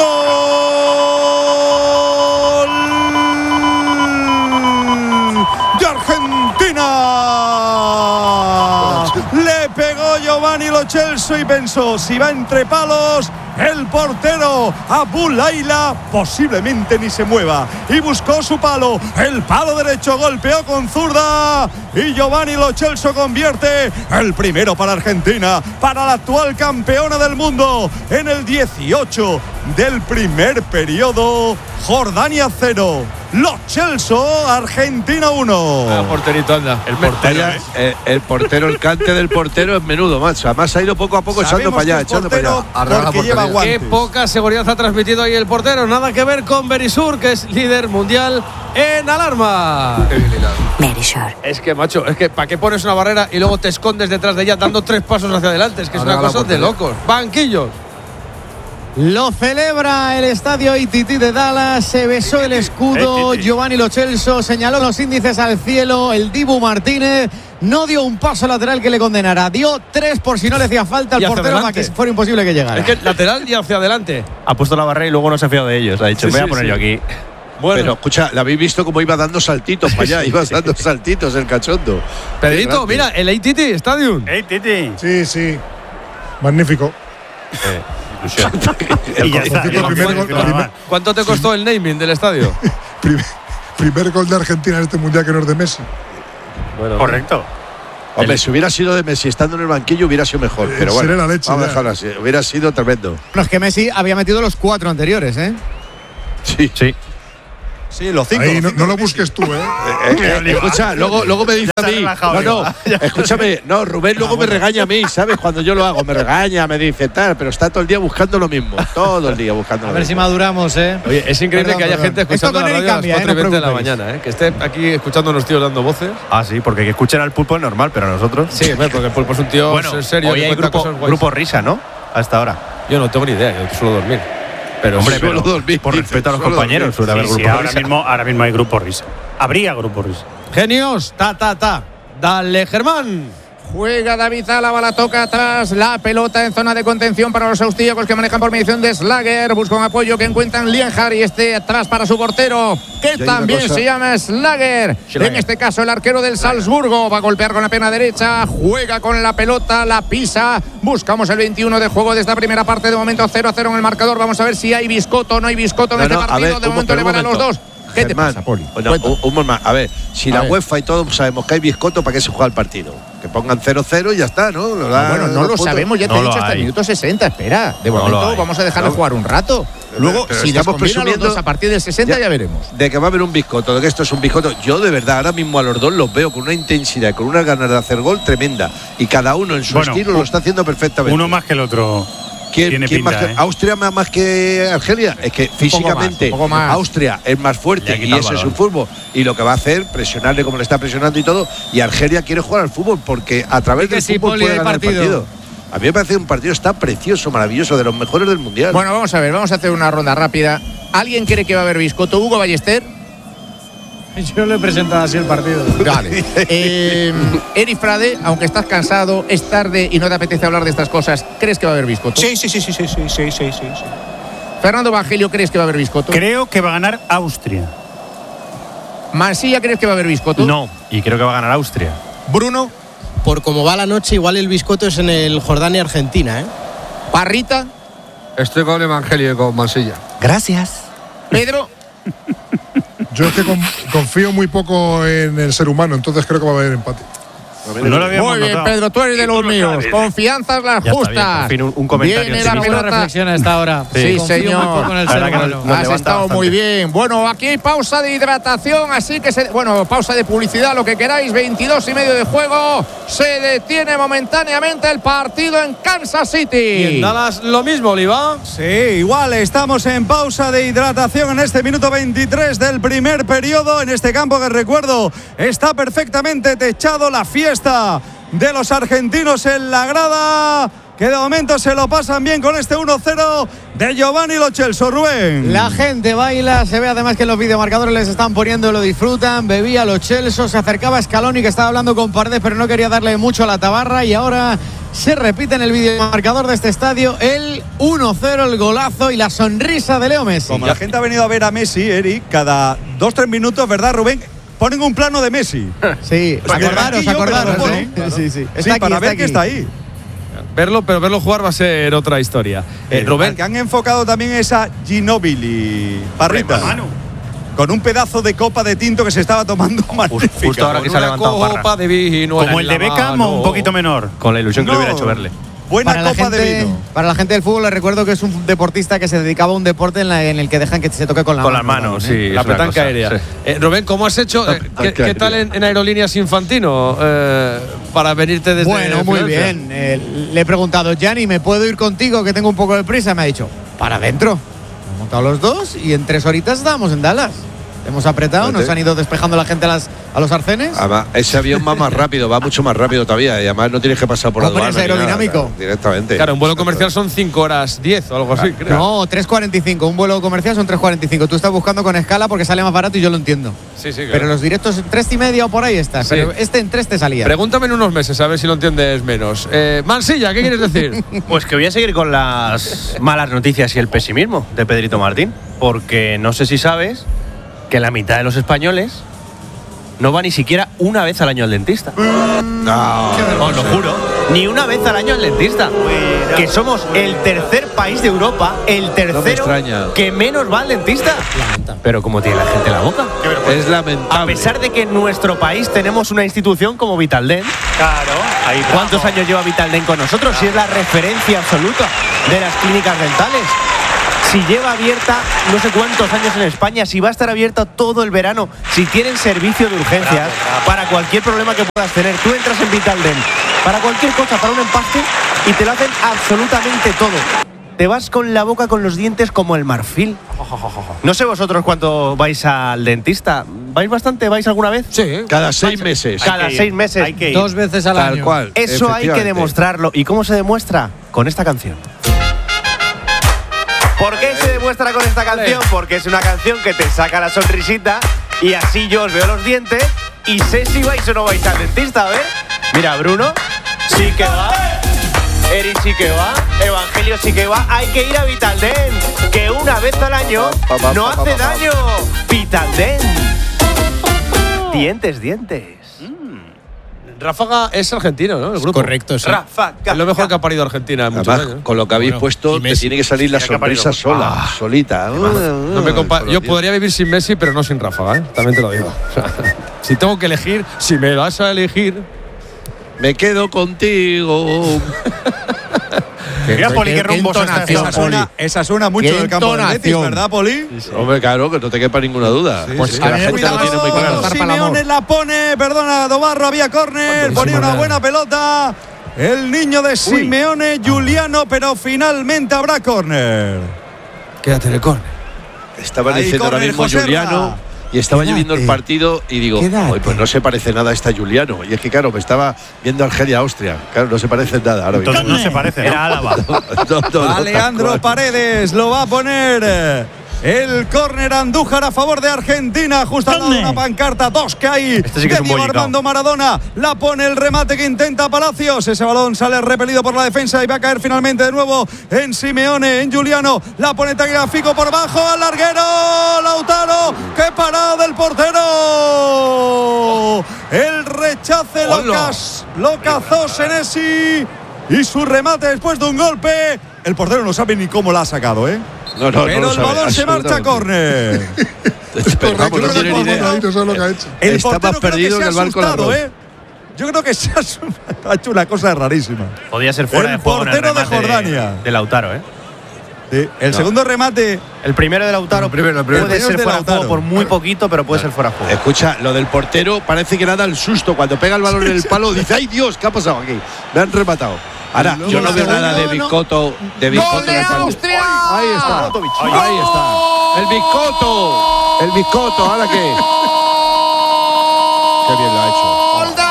gol de Argentina. Le pegó Giovanni Lo Celso pensó y pensó si va entre palos. El portero Abu Laila posiblemente ni se mueva y buscó su palo. El palo derecho golpeó con zurda y Giovanni Lo Celso convierte el primero para Argentina, para la actual campeona del mundo en el dieciocho del primer periodo. Jordania cero, Lo Celso, Argentina uno. Ah, porterito, anda. El portero, Vaya, eh, el portero, el cante del portero es menudo, macho. Además ha ido poco a poco echando para allá, echando para allá. Porque lleva guantes. Qué poca seguridad ha transmitido ahí el portero. Nada que ver con Berisur, que es líder mundial en alarma. Berisur. Es que, macho, es que ¿para qué pones una barrera y luego te escondes detrás de ella dando tres pasos hacia adelante? Es que es una cosa de locos. Banquillos. Lo celebra el estadio I T T de Dallas. Se besó el escudo. Giovanni Lo Celso señaló los índices al cielo. El Dibu Martínez no dio un paso lateral que le condenara. Dio tres por si no le hacía falta al portero para que fuera imposible que llegara. Es que lateral y hacia adelante. Ha puesto la barrera y luego no se ha fiado de ellos. Ha dicho, Sí, voy a sí, poner sí. yo aquí. Bueno. Pero escucha, ¿la habéis visto cómo iba dando saltitos para allá? Iba dando saltitos el cachondo. Pedrito, mira, el A T T Stadium. A T T. Sí, sí. Magnífico. Eh, y ya está. Primero, Primero, gol, primer, ¿Cuánto te costó el naming del estadio? primer, primer gol de Argentina en este mundial que no es de Messi. Bueno, correcto. Hombre, si hubiera sido de Messi estando en el banquillo hubiera sido mejor. Pero bueno, Sería la leche, vamos a ya. dejarlo así. Hubiera sido tremendo. Bueno, es que Messi había metido los cuatro anteriores, ¿eh? Sí. Sí. Sí, los cinco. Ahí los no, cinco. no lo busques tú, ¿eh? Eh, eh, escucha, luego, luego me dice a mí. No, no, escúchame, no, Rubén luego me regaña a mí, ¿sabes? Cuando yo lo hago, me regaña, me dice tal, pero está todo el día buscando lo mismo. Todo el día buscando A lo ver si mismo. maduramos, ¿eh? Oye, es increíble Perdón, que haya perdón. gente escuchando Esto con la él radio a las cambia, ¿eh? cuatro y No veinte de la preocupéis. mañana, ¿eh? Que esté aquí escuchando a unos tíos dando voces. Ah, sí, porque que escuchen al pulpo es normal, pero a nosotros. Sí, hombre, porque el pulpo es un tío Bueno, serio. hoy que hay cuenta grupo, cosas guays. grupo risa, ¿no? Hasta ahora. Yo no tengo ni idea, yo suelo dormir. Pero Hombre, suelo pero dormir, por respeto a los suelo compañeros, suele haber Sí, sí, grupo ahora risa. mismo, ahora mismo hay grupo risa. Habría grupo risa. Genios, ta, ta, ta. Dale, Germán. Juega David Álava, la toca atrás, la pelota en zona de contención para los austríacos que manejan por mediación de Slager. Busca un apoyo que encuentran Lienhard y este atrás para su portero, que hay también una cosa- se llama Slager. En este caso, el arquero del Salzburgo va a golpear con la pierna derecha, juega con la pelota, la pisa. Buscamos el veintiuno de juego de esta primera parte. De momento cero a cero en el marcador. Vamos a ver si hay biscoto o no hay biscoto en No, este no, a partido. ver, de un- momento pero le un van a los momento. dos. ¿Qué Germán, te pasa, Poli? Bueno, Cuenta. un, un momento, a ver, si A la ver. UEFA y todos sabemos que hay biscoto, ¿para qué se juega el partido? Que pongan cero cero y ya está, ¿no? Lo da- Ah, bueno, no los lo puntos. sabemos, ya te No he lo dicho hasta el hay. minuto sesenta. Espera, de No lo momento hay. vamos a dejarle No. jugar un rato. Luego, Pero si les estamos conviene a los presumiendo- dos a partir del sesenta, ya, Ya. veremos. De que va a haber un biscoto, de que esto es un biscoto. Yo de verdad ahora mismo a los dos los veo con una intensidad, con unas ganas de hacer gol tremenda. Y cada uno en su Bueno, estilo lo está haciendo perfectamente. Uno más que el otro. ¿Quién, tiene quién pinta, más que, ¿eh? ¿Austria más, más que Argelia? Es que físicamente más, un poco más. Austria es más Le fuerte ha y quitado ese el es balón. su fútbol. Y lo que va a hacer, presionarle como le está presionando y todo. Y Argelia quiere jugar al fútbol porque a través que del sí, fútbol Poli, puede hay ganar el partido. partido. A mí me parece un partido está precioso, maravilloso, de los mejores del mundial. Bueno, vamos a ver, vamos a hacer una ronda rápida. ¿Alguien cree que va a haber biscoto? Hugo Ballester. Yo le he presentado así el partido. Vale. eh, Eri Frade, aunque estás cansado, es tarde y no te apetece hablar de estas cosas, ¿crees que va a haber biscoto? Sí, sí, sí, sí, sí, sí, sí, sí, sí. Fernando Evangelio, ¿crees que va a haber biscoto? Creo que va a ganar Austria. Mansilla, ¿crees que va a haber biscoto? No, y creo que va a ganar Austria. Bruno. Por cómo va la noche, igual el biscoto es en el Jordania-Argentina, ¿eh? Parrita. Estoy con Evangelio y con Mansilla. Gracias. Pedro. Yo es que con- confío muy poco en el ser humano, entonces creo que va a haber empate. No lo habíamos Muy bien, notado. Pedro, tú eres de los míos. Confianzas las Ya está justas. bien, por fin un- un comentario Viene en la sí mismo. Una pelota. reflexión a esta hora. Sí, Confío señor. muy poco en el La ser verdad que humano. nos- nos Has levanta estado bastante. muy bien. Bueno, aquí hay pausa de hidratación, así que se, bueno, pausa de publicidad, lo que queráis. veintidós y medio de juego. Se detiene momentáneamente el partido en Kansas Y City. en Dallas lo mismo, Oliva. Sí, igual estamos en pausa de hidratación en este minuto veintitrés del primer periodo en este campo que recuerdo está perfectamente techado. La fiesta de los argentinos en la grada, que de momento se lo pasan bien con este uno cero de Giovanni Lo Celso. Rubén. La gente baila, se ve además que en los videomarcadores les están poniendo, lo disfrutan. Bebía Lo Celso, se acercaba a Scaloni, que estaba hablando con Paredes, pero no quería darle mucho a la tabarra. Y ahora se repite en el videomarcador de este estadio el uno cero, el golazo y la sonrisa de Leo Messi. Como la gente ha venido a ver a Messi, Eric, cada dos tres minutos, ¿verdad, Rubén? Ponen un plano de Messi. Sí, Pues acordaros, del banquillo, acordaros, pero lo ¿eh? ponen. Sí, sí. Sí, Está aquí, para está ver aquí. que está ahí. verlo, pero verlo jugar va a ser otra historia. Eh, Rubén. El que han enfocado también es a Ginóbili, Parrita. Con un pedazo de copa de tinto que se estaba tomando magnífica. Justo ahora que se ha levantado Parra. Copa de vino. Como el de Beckham o un poquito menor. Con la ilusión que No. le hubiera hecho verle. Buena Para la, copa gente, de vino. para la gente del fútbol les recuerdo que es un deportista que se dedicaba a un deporte en, la- en el que dejan que se toque con la Con mano. las manos, también, ¿eh? sí. La es una petanca cosa, aérea. sí. Eh, Rubén, ¿cómo has hecho? Eh, ¿qué, qué tal en, en Aerolíneas Infantino eh, para venirte desde Bueno, muy Filadelfia? bien. Eh, le he preguntado, Gianni, ¿me puedo ir contigo que tengo un poco de prisa? Me ha dicho, para adentro. Hemos montado los dos y en tres horitas estábamos en Dallas. Hemos apretado, nos han ido despejando la gente a, las, a los arcenes. Además, ese avión va más rápido, va mucho más rápido todavía. Y además no tienes que pasar por Hombre, aduana es ni nada, aerodinámico. claro, directamente. Claro, un vuelo comercial son cinco horas diez o algo así, creo. No, tres cuarenta y cinco. Un vuelo comercial son tres cuarenta y cinco. Tú estás buscando con escala porque sale más barato y yo lo entiendo. Sí, sí, claro. Pero los directos en tres y media o por ahí estás. Sí. Pero este en tres te salía. Pregúntame en unos meses, a ver si lo entiendes menos. Eh, Mansilla, ¿qué quieres decir? Pues que voy a seguir con las malas noticias y el pesimismo de Pedrito Martín. Porque no sé si sabes que la mitad de los españoles no va ni siquiera una vez al año al dentista. No, Os lo juro. Ni una vez al año al dentista. Que somos el tercer país de Europa, el tercero extraña. que menos va al dentista. Pero como tiene la gente la boca. es lamentable. A pesar de que en nuestro país tenemos una institución como Vitaldent. Claro, ahí ¿Cuántos años lleva Vitaldent con nosotros? Si es la referencia absoluta de las clínicas dentales. Si lleva abierta no sé cuántos años en España, si va a estar abierta todo el verano, si tienen servicio de urgencias Bravo, bravo. para cualquier problema que puedas tener. Tú entras en Vitaldent para cualquier cosa, para un empaste, y te lo hacen absolutamente todo. Te vas con la boca, con los dientes como el marfil. No sé vosotros cuánto vais al dentista. ¿Vais bastante? ¿Vais alguna vez? Sí. Cada seis meses. Cada seis meses. Hay que ir. Dos veces al Tal año. cual. Eso hay que efectivamente. demostrarlo. ¿Y cómo se demuestra? Con esta canción. ¿Por qué se demuestra con esta canción? Porque es una canción que te saca la sonrisita y así yo os veo los dientes y sé si vais o no vais al dentista. A ver. Mira, Bruno sí que va. Eric sí que va. Evangelio sí que va. Hay que ir a Vitaldent, que una vez al año no hace daño. Vitaldent. Dientes, dientes. Ráfaga es argentino, ¿no? El grupo. Correcto, sí. Ráfaga. Es lo mejor que ha parido Argentina en muchos Además, años. con lo que habéis Bueno, puesto, y te Messi. tiene que salir la Tenía que ha parido sonrisa mucho. sola, solita. No me compa- Por Yo Dios. podría vivir sin Messi, pero no sin Ráfaga, ¿eh? También te lo digo. O sea, si tengo que elegir, si me das a elegir. Me quedo contigo. Mira, Poli, qué rumbo se está Esa haciendo. suena, esa suena mucho Qué del campo del Betis, entonación. ¿verdad, Poli? Hombre, claro, que no te quepa ninguna duda. Pues Es que la a mí me gente lo cuidado, tiene muy claro. cuando para el Simeone amor. la pone, perdona, Dobarro, había córner, ponía una buena pelota. El niño de Simeone, Giuliano, pero finalmente habrá córner. Quédate en el córner. Estaba Ahí, diciendo ahora córner, mismo Joserra. Juliano y estaba yo viendo el partido y digo, Quédate. "Oye, pues no se parece nada a esta Juliano". Y es que, claro, me estaba viendo Argelia-Austria. Claro, no se parece en nada ahora mismo. Entonces no se parece, ¿no? Era Álava. No, no, no, Alejandro tal cual. Paredes lo va a poner. El córner Andújar a favor de Argentina. Justo al lado de una pancarta. Dos que hay Este sí que de es un Diego bollicao. Armando Maradona. La pone el remate que intenta Palacios. Ese balón sale repelido por la defensa y va a caer finalmente de nuevo en Simeone, en Giuliano. La pone Tagliafico por bajo al larguero. Lautaro. ¡Qué parada del portero! El rechace lo, cas- lo cazó Senesi. Y su remate después de un golpe. El portero no sabe ni cómo la ha sacado, ¿eh? No, no, no Pero lo el sabe, balón se marcha a absolutamente. córner. Pero vamos, no tiene ni idea. Ahí no sabe lo que ha hecho. El Está portero más creo perdido que que se el ha barco del asustado, arroz. ¿eh? Yo creo que se ha, asu- ha hecho una cosa rarísima. Podía ser fuera El de juego en el portero de remate Jordania. de Lautaro, ¿eh? Sí, el No. segundo remate. El primero de Lautaro El primero, el primero. puede El ser primero es de fuera de juego Lautaro. por muy poquito, pero puede ser fuera de juego. Escucha, lo del portero parece que nada el susto. Cuando pega el balón en el palo, dice, ¡ay Dios! ¿Qué ha pasado aquí? Me han rematado. Ahora, yo no veo nada de Biscotto. De Biscotto ¡Gol de en el partido. Austria! Ahí está. Ahí está. El Biscotto. El Biscotto. ¿Ahora qué? Qué bien lo ha hecho. ¡Gol de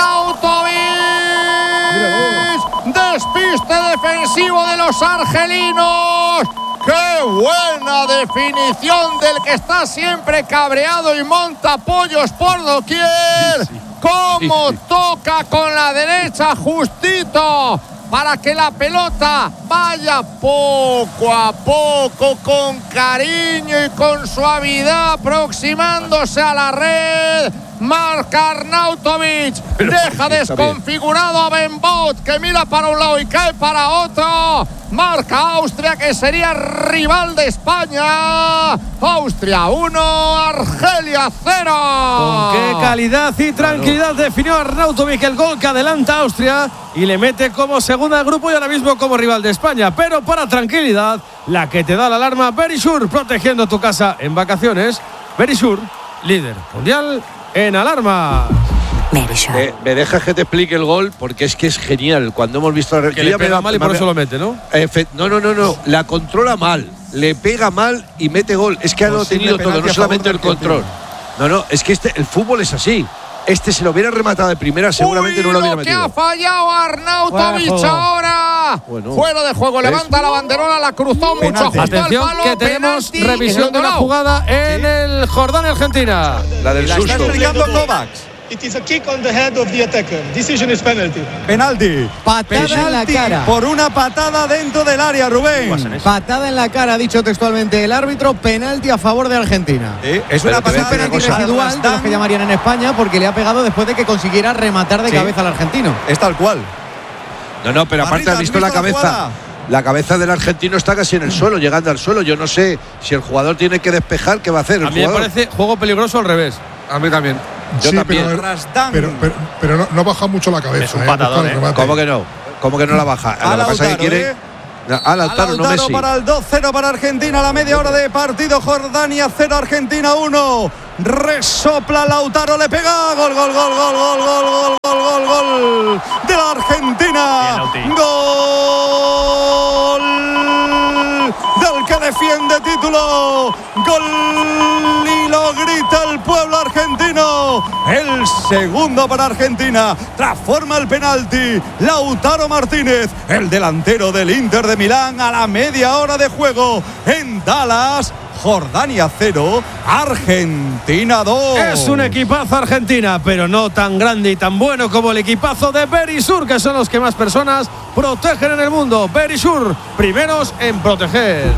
Arnautovic! Despiste defensivo de los argelinos. ¡Qué buena definición del que está siempre cabreado y monta pollos por doquier! ¡Cómo toca con la derecha justito! Para que la pelota vaya poco a poco, con cariño y con suavidad, aproximándose a la red. Marca Arnautovic. Deja desconfigurado a Ben Bot, que mira para un lado y cae para otro. Marca Austria, que sería rival de España. Austria uno, Argelia cero. Con qué calidad y tranquilidad definió Arnautovic el gol que adelanta a Austria y le mete como segunda del grupo y ahora mismo como rival de España. Pero para tranquilidad, la que te da la alarma, Verisur, protegiendo tu casa en vacaciones. Verisur, líder mundial en alarma. Eh, me dejas que te explique el gol porque es que es genial. Cuando hemos visto que le pega mal y por eso lo mete, ¿no? Efe, no, no, no, no. La controla mal, le pega mal y mete gol. Es que ha Posible tenido todo, penalti no a solamente favor el del control. No, no, es que este, el fútbol es así. Este se lo hubiera rematado de primera, seguramente Uy, no lo hubiera lo que metido. ha fallado Arnautovic Bueno. ahora. Bueno. Fuera de juego, levanta la banderola, la cruzó mucho, Penalti. justo al Atención, palo. que tenemos penalti, revisión de una Dorado. jugada en el Jordania-Argentina. La del La está susto. explicando Kovacs. It is a kick on the head of the attacker. Decision is penalty. Penalti. Patada en la Penalti cara. por una patada dentro del área, Rubén. Patada en la cara, ha dicho textualmente el árbitro. Penalti a favor de Argentina. Sí, es Pero una te voy a patada decir Penalti una cosa. residual, de los que llamarían en España, porque le ha pegado después de que consiguiera rematar de Sí. cabeza al argentino. Es tal cual. No, no, pero aparte Barrita, has visto la ¿has visto la cabeza. jugada? La cabeza del argentino está casi en el suelo, llegando al suelo. Yo no sé si el jugador tiene que despejar, ¿qué va a hacer el A mí me jugador? parece juego peligroso al revés. A mí también. Yo Sí, también. pero, Rasdán. pero, pero, pero no, no baja mucho la cabeza. Es un eh, patadón, busca el ¿eh? remate. ¿Cómo que no? ¿Cómo que no la baja? Al Lo que pasa es que Lautaro, quiere. ¿eh? Al Al Lautaro, no Lautaro Messi. para el dos cero para Argentina, a la media hora de partido. Jordania cero, Argentina uno. Resopla Lautaro, le pega. Gol, gol, gol, gol, gol, gol, gol, gol, gol, gol de la Argentina. Gol del que defiende título. Gol y lo grita el pueblo argentino. El segundo para Argentina. Transforma el penalti. Lautaro Martínez, el delantero del Inter de Milán, a la media hora de juego en Dallas. Jordania cero, Argentina dos. Es un equipazo Argentina, pero no tan grande y tan bueno como el equipazo de Verisur, que son los que más personas protegen en el mundo. Verisur, primeros en proteger.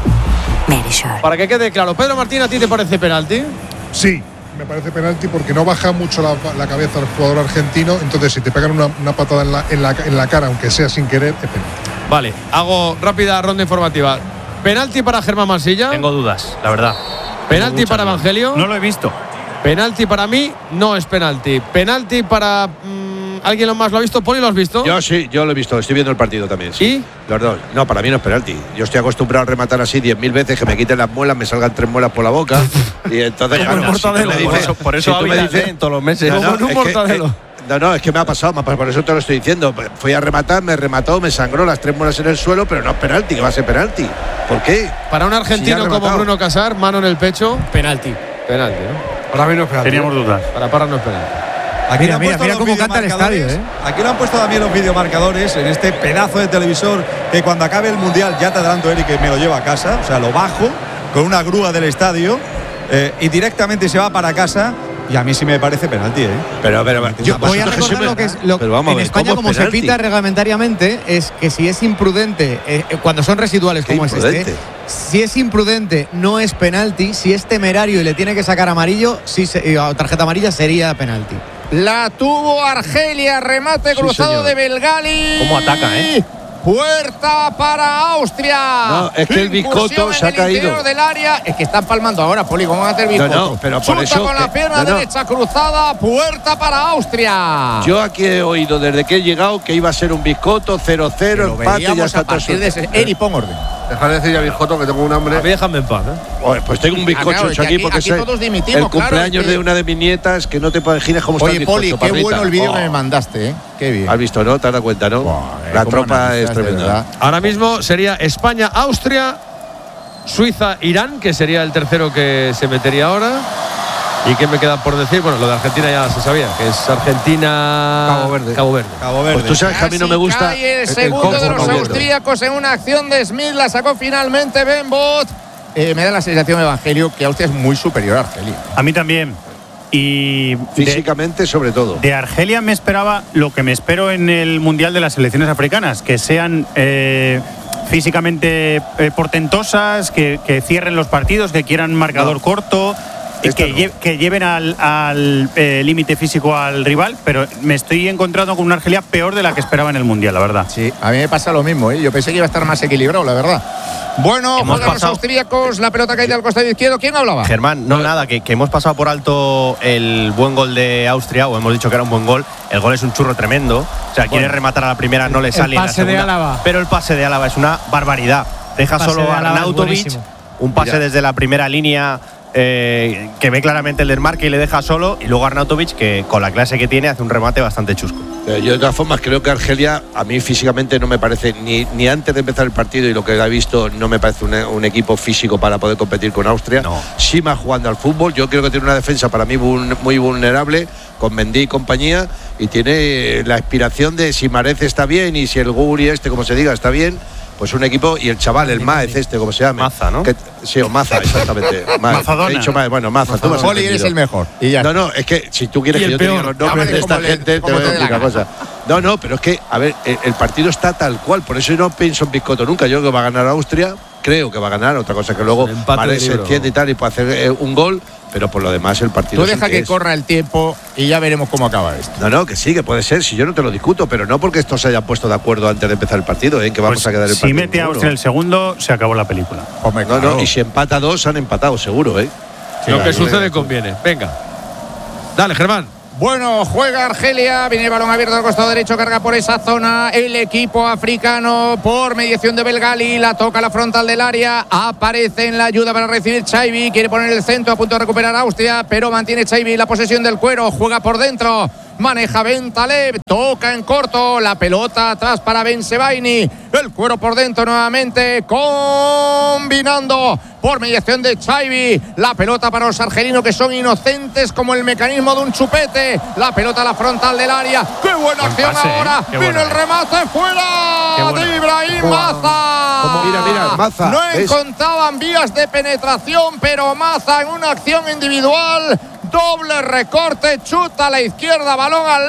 Para que quede claro, Pedro Martín, ¿a ti te parece penalti? Sí, me parece penalti porque no baja mucho la, la cabeza al jugador argentino. Entonces, si te pegan una, una patada en la, en, la, en la cara, aunque sea sin querer, es penalti. Vale, hago rápida ronda informativa. Penalti para Germán Mansilla. Tengo dudas, la verdad. Penalti para dudas. Evangelio. No lo he visto. Penalti para mí no es penalti. Penalti para mmm, alguien más lo ha visto. Poli, ¿lo has visto? Yo sí, yo lo he visto, estoy viendo el partido también. Sí. ¿Y? Los dos. No, para mí no es penalti. Yo estoy acostumbrado a rematar así diez mil veces, que me quiten las muelas, me salgan tres muelas por la boca. Y entonces, Como un claro, si tú mortadelo. me Por dices- eso- por eso si tú me hábitat, dices- ¿eh? en todos los meses. Como en un es que, mortadelo. eh, no, no, es que me ha pasado, por eso te lo estoy diciendo. Fui a rematar, me remató, me sangró las tres muelas en el suelo, pero no es penalti, que va a ser penalti. ¿Por qué? Para un Si ya argentino ha como rematado. Bruno Casar, mano en el pecho. Penalti. Penalti, ¿no? Para mí no es penalti. Teníamos dudas. Para Parra no es penalti. Aquí Mira, le han mira, puesto mira los cómo canta el estadio, videomarcadores. Aquí lo han puesto también los videomarcadores en este pedazo de televisor que cuando acabe el mundial, ya te adelanto, Eric, que me lo lleva a casa. O sea, lo bajo con una grúa del estadio eh, y directamente se va para casa. Y a mí sí me parece penalti, ¿eh? Pero, pero, Yo voy a vosotros que recordar siempre- lo que es lo, Pero vamos a en ver, España, ¿cómo como es se penalti? pita reglamentariamente, es que si es imprudente, eh, eh, cuando son residuales Qué como es este, imprudente. si es imprudente no es penalti, si es temerario y le tiene que sacar amarillo, sí se- eh, o tarjeta amarilla sería penalti. La tuvo Argelia, remate Sí, cruzado señor. de Belgali. ¿Cómo ataca, eh? Puerta para Austria. No, es que el Incursión Biscotto en se ha el interior caído. del área. Es que están palmando ahora, Poli. ¿Cómo va a hacer Biscotto? No, no, pero por Chuta eso con la que- pierna no, no. derecha cruzada. Puerta para Austria. Yo aquí he oído desde que he llegado que iba a ser un biscotto, cero cero, Lo empate, ya veíamos está a todo partir de suelto. ese. Eri, pon orden. Dejar de decir ya, Biscotto, que tengo un hambre. A mí déjame en paz, ¿eh? Oye, pues tengo un bizcocho Ah, claro, hecho es que aquí, aquí- porque aquí es todos dimitimos, el claro, cumpleaños es que- de una de mis nietas, que no te imaginas cómo está Oye, el Poli, bizcocho, qué parrita. bueno el vídeo Oh. que me mandaste, ¿eh? Qué bien. Has visto, ¿no? Te has dado cuenta, ¿no? Buah, eh, La cómo tropa analizas, es de tremenda. verdad. Ahora mismo sería España, Austria, Suiza, Irán, que sería el tercero que se metería ahora. ¿Y qué me queda por decir? Bueno, lo de Argentina ya se sabía, que es Argentina. Cabo Verde. Cabo Verde. Cabo Verde. Pues tú sabes que a mí no me Casi gusta cae el el segundo de los conformamiento. austríacos en una acción de Smith. La sacó finalmente Ben Bot. Eh, me da la sensación, Evangelio, que Austria es muy superior a Argelia. A mí también. Y de, Físicamente, sobre todo. de Argelia me esperaba lo que me espero en el Mundial de las selecciones africanas, que sean eh, físicamente eh, portentosas, que, que cierren los partidos, que quieran marcador No. corto. Y que, lle que lleven al, al eh, límite físico al rival, pero me estoy encontrando con una Argelia peor de la que esperaba en el Mundial, la verdad. Sí, a mí me pasa lo mismo, ¿eh? Yo pensé que iba a estar más equilibrado, la verdad. Bueno, Hemos juegan los pasado- austríacos, la pelota caída al costado izquierdo. ¿Quién hablaba? Germán, no, nada, que, que hemos pasado por alto el buen gol de Austria, o hemos dicho que era un buen gol. El gol es un churro tremendo. O sea, quiere rematar a la primera, no le sale. en la pase de segunda, Álava. Pero el pase de Álava es una barbaridad. Deja El pase solo de a Álava es Arnautovic, buenísimo. un pase Mira. desde la primera línea eh, que ve claramente el desmarque y le deja solo. Y luego Arnautovic, que con la clase que tiene, hace un remate bastante chusco. Eh, Yo de todas formas creo que Argelia a mí físicamente no me parece, ni, ni antes de empezar el partido y lo que he visto, no me parece un, un equipo físico para poder competir con Austria. No. Sí más jugando al fútbol, yo creo que tiene una defensa para mí vul- muy vulnerable, con Mendy y compañía, y tiene la aspiración de si Marez está bien y si el Guri este, como se diga, está bien, pues un equipo, y el chaval, el Maez este, como se llama. Maza, ¿no? Que, sí, o Maza, exactamente. Maez. Mazadona. He dicho Maez, bueno, Maza, tú me has Poli, eres entendido. el mejor. Y ya No, no, es que si tú quieres Y que el yo te diga peor. los nombres Llámale de esta como le- gente, te como voy a te dé decir la una cosa. No, no, pero es que, a ver, el, el partido está tal cual, por eso yo no pienso en Biscotto nunca. Yo creo que va a ganar Austria, creo que va a ganar, otra cosa que luego Un empate Mares de se libro. entiende y tal y puede hacer eh, un gol, pero por lo demás el partido Tú es el deja que es. corra el tiempo y ya veremos cómo acaba esto. No, no, que sí, que puede ser, si yo no te lo discuto, pero no porque estos se hayan puesto de acuerdo antes de empezar el partido, ¿eh? Que vamos Pues a quedar el si partido. mete a uno. Austria el segundo, se acabó la película. Hombre, No, claro. no, y si empata dos, han empatado, seguro, ¿eh? Lo que Sí, sucede conviene. Venga. Dale, Germán. Bueno, juega Argelia, viene el balón abierto al costado derecho, carga por esa zona el equipo africano por mediación de Belgali, la toca a la frontal del área, aparece en la ayuda para recibir Chaibi, quiere poner el centro, a punto de recuperar Austria, pero mantiene Chaibi la posesión del cuero, juega por dentro, maneja Bentaleb, toca en corto, la pelota atrás para Bensebaini, el cuero por dentro nuevamente, combinando por mediación de Chaibi, la pelota para los argelinos que son inocentes como el mecanismo de un chupete, la pelota a la frontal del área, qué buena Buen acción pase, ¿eh? ahora, Qué viene buena, el ¿eh? remate Qué fuera buena. de Ibrahim Maza. Mira, mira, Maza, no ¿ves? encontraban vías de penetración, pero Maza en una acción individual, doble recorte, chuta a la izquierda, balón al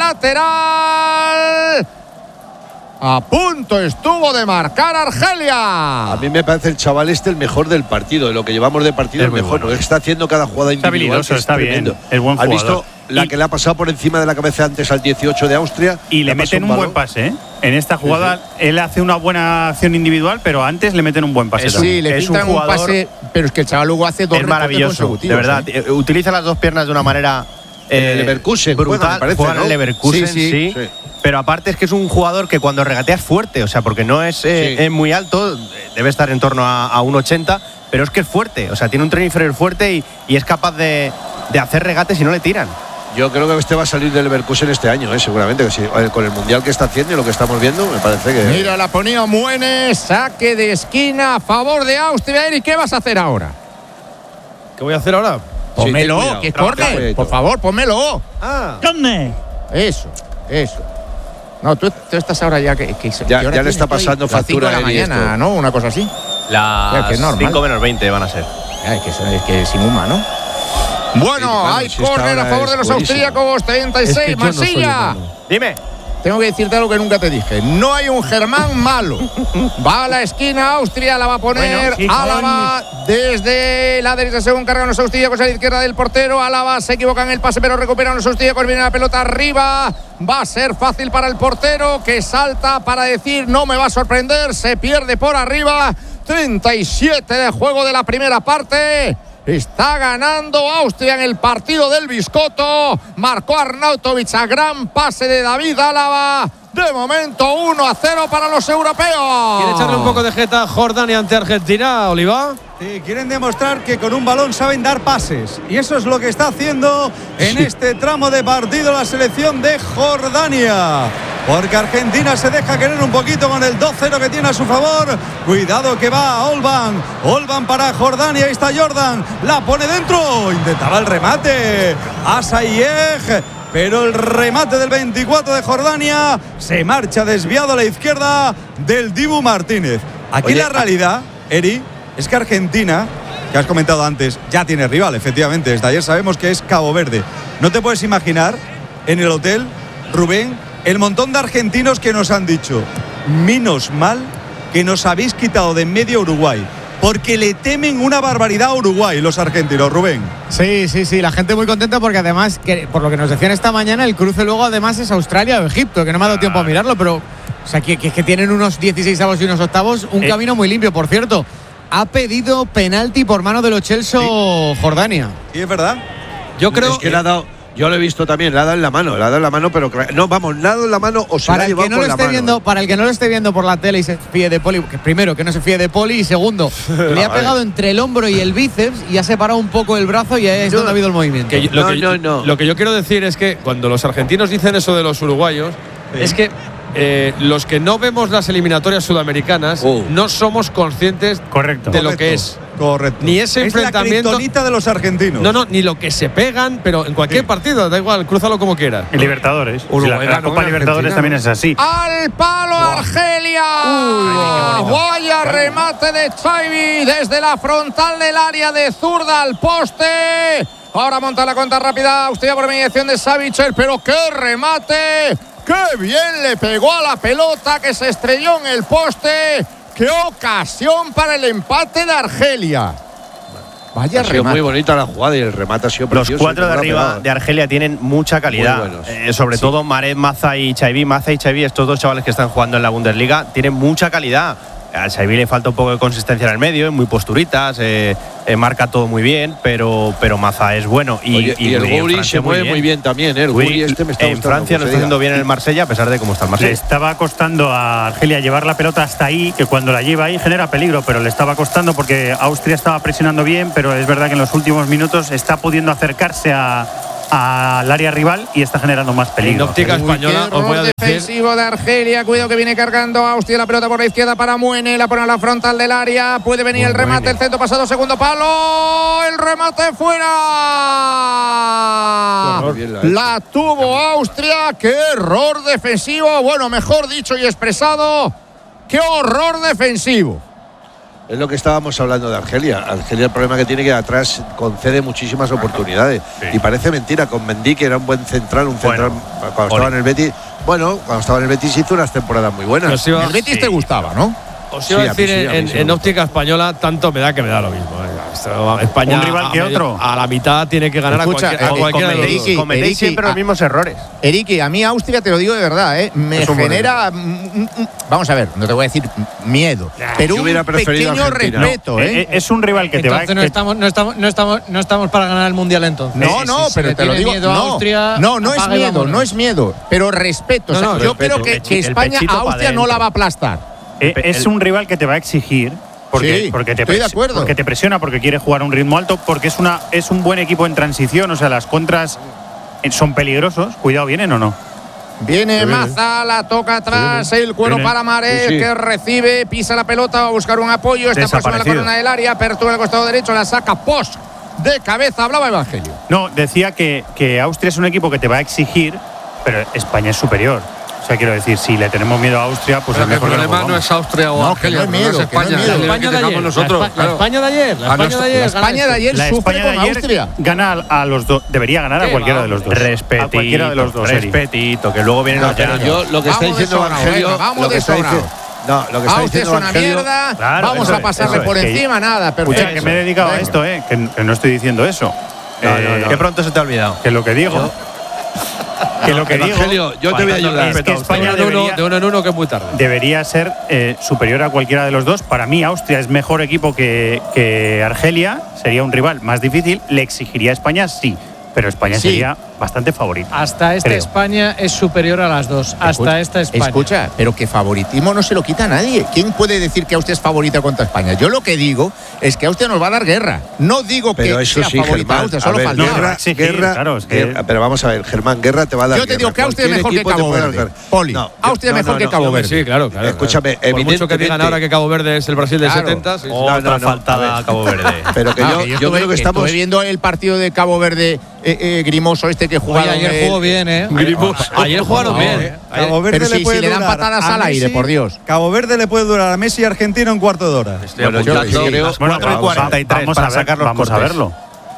lateral. A punto estuvo de marcar Argelia. A mí me parece el chaval este el mejor del partido, de lo que llevamos de partido Es el muy mejor. bueno. Porque está haciendo cada jugada Está individual. habilidoso, que es está bien, tremendo. es buen ¿Has jugador. visto la Y- que le ha pasado por encima de la cabeza antes al dieciocho de Austria? Y le ha pasado meten un buen balón. pase, ¿eh? En esta jugada él hace una buena acción individual, pero antes le meten un buen pase. Es- también. Sí, le Es un filtran un, jugador- pase, pero es que el chaval luego hace dos Es recortes maravilloso, de consecutivos, verdad. ¿eh? Eh, Utiliza las dos piernas de una manera En el eh, Leverkusen brutal. juega, me parece, Juega en ¿no? el Leverkusen, Sí, sí, sí. Sí. Pero aparte es que es un jugador que cuando regatea es fuerte, o sea, porque no es, eh, Sí. es muy alto, eh, debe estar en torno a, a uno ochenta, pero es que es fuerte, o sea, tiene un tren inferior fuerte y, y es capaz de, de hacer regates y no le tiran. Yo creo que este va a salir del Leverkusen este año, ¿eh? Seguramente. Que sí. Eh, Con el mundial que está haciendo y lo que estamos viendo, me parece que. Mira, la ponía Muenes, saque de esquina a favor de Austria. Eric, ¿qué vas a hacer ahora? ¿Qué voy a hacer ahora? ten Pónmelo, cuidado, que trabaja, corre. cuidadito. Por favor, pónmelo. Ah. ¿Dónde? Eso, eso. No, tú, tú estás ahora ya que. que Ya- ¿qué hora ya le tienes está tú ahí? pasando Las cinco factura de la a Eri mañana, esto. ¿no? Una cosa así. Ya, que es Las normal. cinco menos veinte van a ser. Ya, es que eso es que sin huma, ¿no? Bueno, Sí, bueno, hay si esta córner a hora favor es de los buenísimo. austríacos, treinta y seis, Es que yo no soy Mansilla. humano. Dime. Tengo que decirte algo que nunca te dije. No hay un Germán malo. Va a la esquina, Austria la va a poner. Bueno, sí, Álava desde la derecha según cargan los austríacos a la izquierda del portero. Álava se equivoca en el pase, pero recuperan los austríacos. Viene la pelota arriba. Va a ser fácil para el portero que salta para decir no me va a sorprender. Se pierde por arriba. treinta y siete de juego de la primera parte. Está ganando Austria en el partido del Biscotto. Marcó Arnautovic a gran pase de David Álava. De momento uno a cero para los europeos. ¿Quiere echarle un poco de jeta a Jordania ante Argentina, Oliva? Sí, quieren demostrar que con un balón saben dar pases. Y eso es lo que está haciendo en este tramo de partido la selección de Jordania. Porque Argentina se deja querer un poquito con el dos cero que tiene a su favor. Cuidado que va a Olban. Olban para Jordania. Ahí está Jordan. La pone dentro. Intentaba el remate. Asayeg. Pero el remate del veinticuatro de Jordania se marcha desviado a la izquierda del Dibu Martínez. Aquí Oye, la realidad, Eri, es que Argentina, que has comentado antes, ya tiene rival, efectivamente. Desde ayer sabemos que es Cabo Verde. No te puedes imaginar en el hotel, Rubén, el montón de argentinos que nos han dicho, menos mal que nos habéis quitado de en medio Uruguay. porque le temen una barbaridad a Uruguay los argentinos, Rubén. Sí, sí, sí, la gente muy contenta porque además, que, por lo que nos decían esta mañana, el cruce luego además es Australia o Egipto, que no me ha dado tiempo a mirarlo, pero o sea, que, que, que tienen unos dieciséis avos y unos octavos, un Eh. camino muy limpio, por cierto. Ha pedido penalti por mano de Lo Celso Sí. Jordania. ¿Y es verdad? Yo creo Es que le ha dado. Yo lo he visto también, le ha dado en la mano, le ha dado en la mano, pero cla- no, vamos, le ha dado en la mano o se la Para ha el, llevado que no con lo la esté mano. viendo, para el que no lo esté viendo por la tele y se fíe de Poli, que primero, que no se fíe de Poli, y segundo, le ha Vale. pegado entre el hombro y el bíceps y ha separado un poco el brazo y ahí es donde ha habido el movimiento. que yo- lo, No, que, no, no. lo que yo quiero decir es que cuando los argentinos dicen eso de los uruguayos, es que eh, los que no vemos las eliminatorias sudamericanas Oh. no somos conscientes Correcto. de lo Correcto, que es. Correcto. Ni ese es la enfrentamiento- kriptonita de los argentinos. No, no, ni lo que se pegan, pero en cualquier Sí. partido, da igual, crúzalo como quieras. En Libertadores. Uruguay la, la ganó Copa en Libertadores Argentina, también ¿no? es así. Al palo Argelia. Vaya remate de Xavi desde la frontal del área de zurda al poste. Ahora monta la cuenta rápida Austria por mediación de Savic, pero qué remate. Qué bien le pegó a la pelota que se estrelló en el poste. Qué ocasión para el empate de Argelia. Vaya Ha sido remate. muy bonita la jugada y el remate ha sido Los precioso. cuatro de cómo la ha arriba pegado. de Argelia tienen mucha calidad. Muy buenos. Eh, sobre todo Maret, Maza y Chaibi. Maza y Chaibi, estos dos chavales que están jugando en la Bundesliga, tienen mucha calidad. A Chaibi le falta un poco de consistencia en el medio, muy posturitas, eh, eh, marca todo muy bien, pero, pero Maza es bueno. Y, Oye, y el en Guri Francia se mueve muy bien también, ¿eh? El Guri Guri este me está en gustando, Francia como lo se está haciendo diga. bien en el Marsella, a pesar de cómo está el Le Marsella. estaba costando a Argelia llevar la pelota hasta ahí, que cuando la lleva ahí genera peligro, pero le estaba costando porque Austria estaba presionando bien, pero es verdad que en los últimos minutos está pudiendo acercarse a, al área rival y está generando más En peligro. óptica Uy, española, qué os voy a error decir. defensivo de Argelia. Cuidado que viene cargando Austria la pelota por la izquierda para Muene. La pone a la frontal del área. Puede venir Muy el remate. Muene. El centro pasado, segundo palo. El remate fuera. Qué bien la ha hecho. La tuvo Austria. Qué error defensivo. Bueno, mejor dicho y expresado. Qué horror defensivo. Es lo que estábamos hablando de Argelia. Argelia, el problema que tiene que atrás concede muchísimas oportunidades. Y parece mentira, con Mendy, que era un buen central, un central Bueno, cuando estaba en el Betis. Bueno, cuando estaba en el Betis hizo unas temporadas muy buenas. Os iba, El Betis te gustaba, ¿no? os iba Sí, a a mí decir, sí, a mí en, sí me en gusta. óptica española, tanto me da que me da lo mismo. eh. Esto, España, Un rival a que medio- otro. A la mitad tiene que ganar Escucha, a cualquier, a eh, cualquiera de los Eriki, dos. Cometéis Eriki, siempre los ah, mismos errores. Eriki, a mí Austria, te lo digo de verdad, ¿eh? me Es un buen genera. mm, mm, mm, Vamos a ver, no te voy a decir miedo, pero yo un hubiera preferido pequeño Argentina. respeto, ¿eh? Eh, eh, es un rival que te va Entonces no que- estamos, no, estamos, no, estamos, no estamos para ganar el Mundial entonces. No, Si- no, si se pero le te lo tiene digo. miedo a No, Austria, no, no es apaga y miedo, vámonos. no es miedo, pero respeto. O sea, No, no, yo respeto. creo que, El que pechi- el España pechito a pa' Austria no dentro. la va a aplastar. Eh, es un rival que te va a exigir porque, Sí, porque, te estoy de pres- acuerdo. porque te presiona, porque quiere jugar a un ritmo alto, porque es una es un buen equipo en transición, o sea, las contras eh, son peligrosos. Cuidado, ¿vienen o no? Viene Maza, la toca atrás, el cuero Viene. para Maret, Sí, sí. que recibe, pisa la pelota, va a buscar un apoyo, está próxima a la Desaparecido. corona del área, apertura al costado derecho, la saca Posch de cabeza, hablaba Evangelio. No, decía que, que Austria es un equipo que te va a exigir, pero España es superior. O sea, quiero decir, si le tenemos miedo a Austria, pues Pero es que el mejor que problema no no es Austria o No, que Argelia, no es no miedo, es que no es España, miedo. es el España que de tengamos ayer, nosotros. la, Espa- claro. la España de ayer, la Ah, no, España de la ayer, La España de ayer La sufre España de con ayer Austria. gana a, a los dos, debería ganar a ¿Qué cualquiera va, de los dos. Respetito, a cualquiera de los dos. Eri. respetito, que luego vienen los Pero llanos. yo lo que está Vamos de diciendo sobrado, Evangelio. venga, vamos lo que de está sobrado. diciendo- No, lo que está Austria es diciendo una Evangelio. mierda, Claro, vamos eso a es, pasarle eso es, por que- encima, nada, Eh, perfecto. que me he dedicado a Venga. esto, eh, que, que no estoy diciendo eso. No, Eh, no, no. Que pronto se te ha olvidado. Que lo que digo. Que lo que digo. Evangelio, yo te voy a Faltando ayudar. respeto a Es que España Austria de uno, debería- de uno en uno, que es muy tarde. debería ser eh, superior a cualquiera de los dos. Para mí, Austria es mejor equipo que, que Argelia. Sería un rival más difícil. ¿Le exigiría a España? Sí. Pero España Sí. sería bastante favorita. Hasta esta Creo. España es superior a las dos. Hasta Escucha, esta España. Escucha, pero que favoritismo no se lo quita a nadie. ¿Quién puede decir que Austria es favorita contra España? Yo lo que digo es que Austria nos va a dar guerra. No digo Pero que eso sea sí, favorita Germán. Austria, A solo ver, faltaba. guerra, exigir, guerra, claro, es que- guerra- pero vamos a ver, Germán, guerra te va a dar. Yo te guerra. digo que Austria es Cualquier mejor que equipo te Cabo puede dar Verde. guerra. Poli, No, Austria es no, mejor no, que no. Cabo Hombre, Verde. sí, claro, claro. Escúchame, claro. Por mucho que digan evidentemente- ahora que Cabo Verde es el Brasil del Claro. setenta, sí, sí. No, no, Otra no, faltada a a Cabo Verde. Pero que Ah, yo, que yo estuve- creo que estamos. estuve viendo el partido de Cabo Verde eh, eh, grimoso este que Oye, jugaron. ayer el- jugó bien, ¿eh? Ayer jugaron No, bien. eh. Cabo Verde Pero le si- puede si le dan durar patadas a al aire, Messi, por Dios. Cabo Verde le puede durar a Messi y Argentino en cuarto de hora. Bueno, yo apuntando. creo. Bueno, Vamos a- cuarenta y tres vamos para a ver- sacar los vamos a cortes. verlo.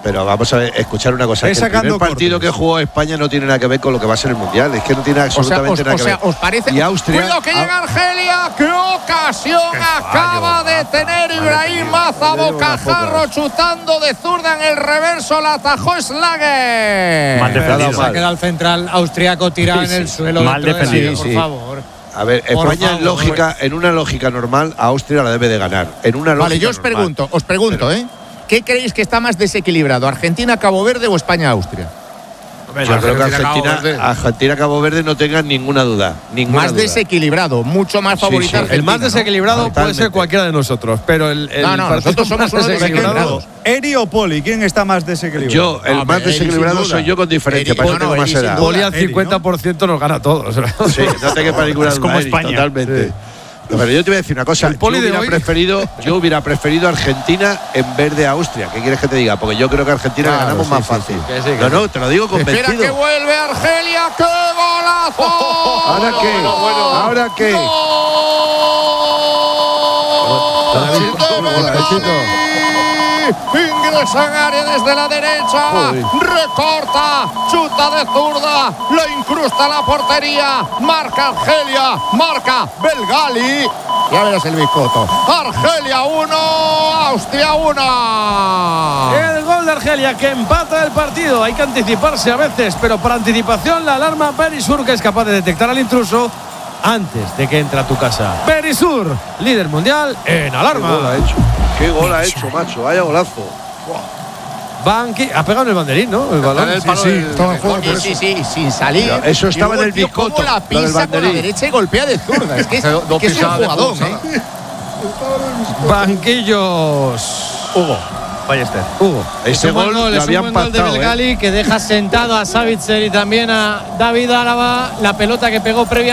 Pero vamos a ver, escuchar una cosa. Ve Que el sacando primer partido cortes. que jugó España no tiene nada que ver con lo que va a ser el Mundial. Es que no tiene O sea, absolutamente os, nada o que sea, ver. ¿os parece? Y Austria. Cuidado que llega Argelia. ¡Qué ocasión acaba de tener Ibrahim Maza! Bocajarro chutando de zurda en el reverso. La atajó Schlager. Mal defendido. Se ha quedado el central austriaco tirado en el suelo. Mal dentro del defendido. área, por Sí. favor. A ver, Por España en favor. lógica, en una lógica normal, a Austria la debe de ganar. En una lógica Vale, yo os normal. pregunto, os pregunto, Pero- ¿eh? ¿Qué creéis que está más desequilibrado? ¿Argentina-Cabo Verde o España-Austria? Yo creo que Argentina, Cabo Argentina, Verde. Argentina, Cabo Verde no tengan ninguna duda. Ninguna Más duda. desequilibrado, mucho más Sí, favorita sí. Argentina, El más ¿no? desequilibrado puede ser Totalmente. cualquiera de nosotros, pero el, el No, no, partido nosotros somos más unos desequilibrado. desequilibrados. Eri o Poli, ¿quién está más desequilibrado? Yo, el No, más Eri, sin desequilibrado duda. soy yo con diferencia. Eri, Para eso no, tengo no, más Eri, sin edad. duda. Poli al Eri, ¿no? cincuenta por ciento nos gana a todos. Sí, no te quepa ninguna Es duda. como Eri, España. Totalmente. Sí. Pero yo te voy a decir una cosa. El Poli yo, de hubiera hoy- preferido, yo hubiera preferido Argentina en vez de Austria. ¿Qué quieres que te diga? Porque yo creo que Argentina Claro, ganamos sí, más sí, fácil. sí. Que sí, que no, sí. no, te lo digo Espera que convencido. vuelve Argelia. ¡Qué golazo! ¿Ahora qué? ¿Ahora qué? Ingresa en área desde la derecha. Joder. Recorta. Chuta de zurda. Lo incrusta la portería. Marca Argelia. Marca Belgali. Ya verás el biscoto. Argelia uno. Austria uno. El gol de Argelia que empata el partido. Hay que anticiparse a veces, pero por anticipación la alarma Berisur, que es capaz de detectar al intruso antes de que entre a tu casa. Berisur, líder mundial en ¿Qué gol ha alarma. hecho? ¿Qué gol ha hecho, macho? Vaya golazo. Banqui, ha pegado en el banderín, ¿no? El balón. en el Sí, palo sí, del- estaba en juego por Sí, eso. sí, sí, sin salir. Pero eso estaba Y luego en el el tío biscoto, cómo la lo del pisa con la banderín. derecha y golpea de zurda. Es que es, Dos que es un pisadas de jugadón, pulsa. ¿eh? Banquillos. Hugo. Ballester. Hugo. Es Este un buen gol gol, lo es un habían buen gol de pactado, ¿eh? Belgali, que deja sentado a Savitzer y también a David Álava. La pelota que pegó previa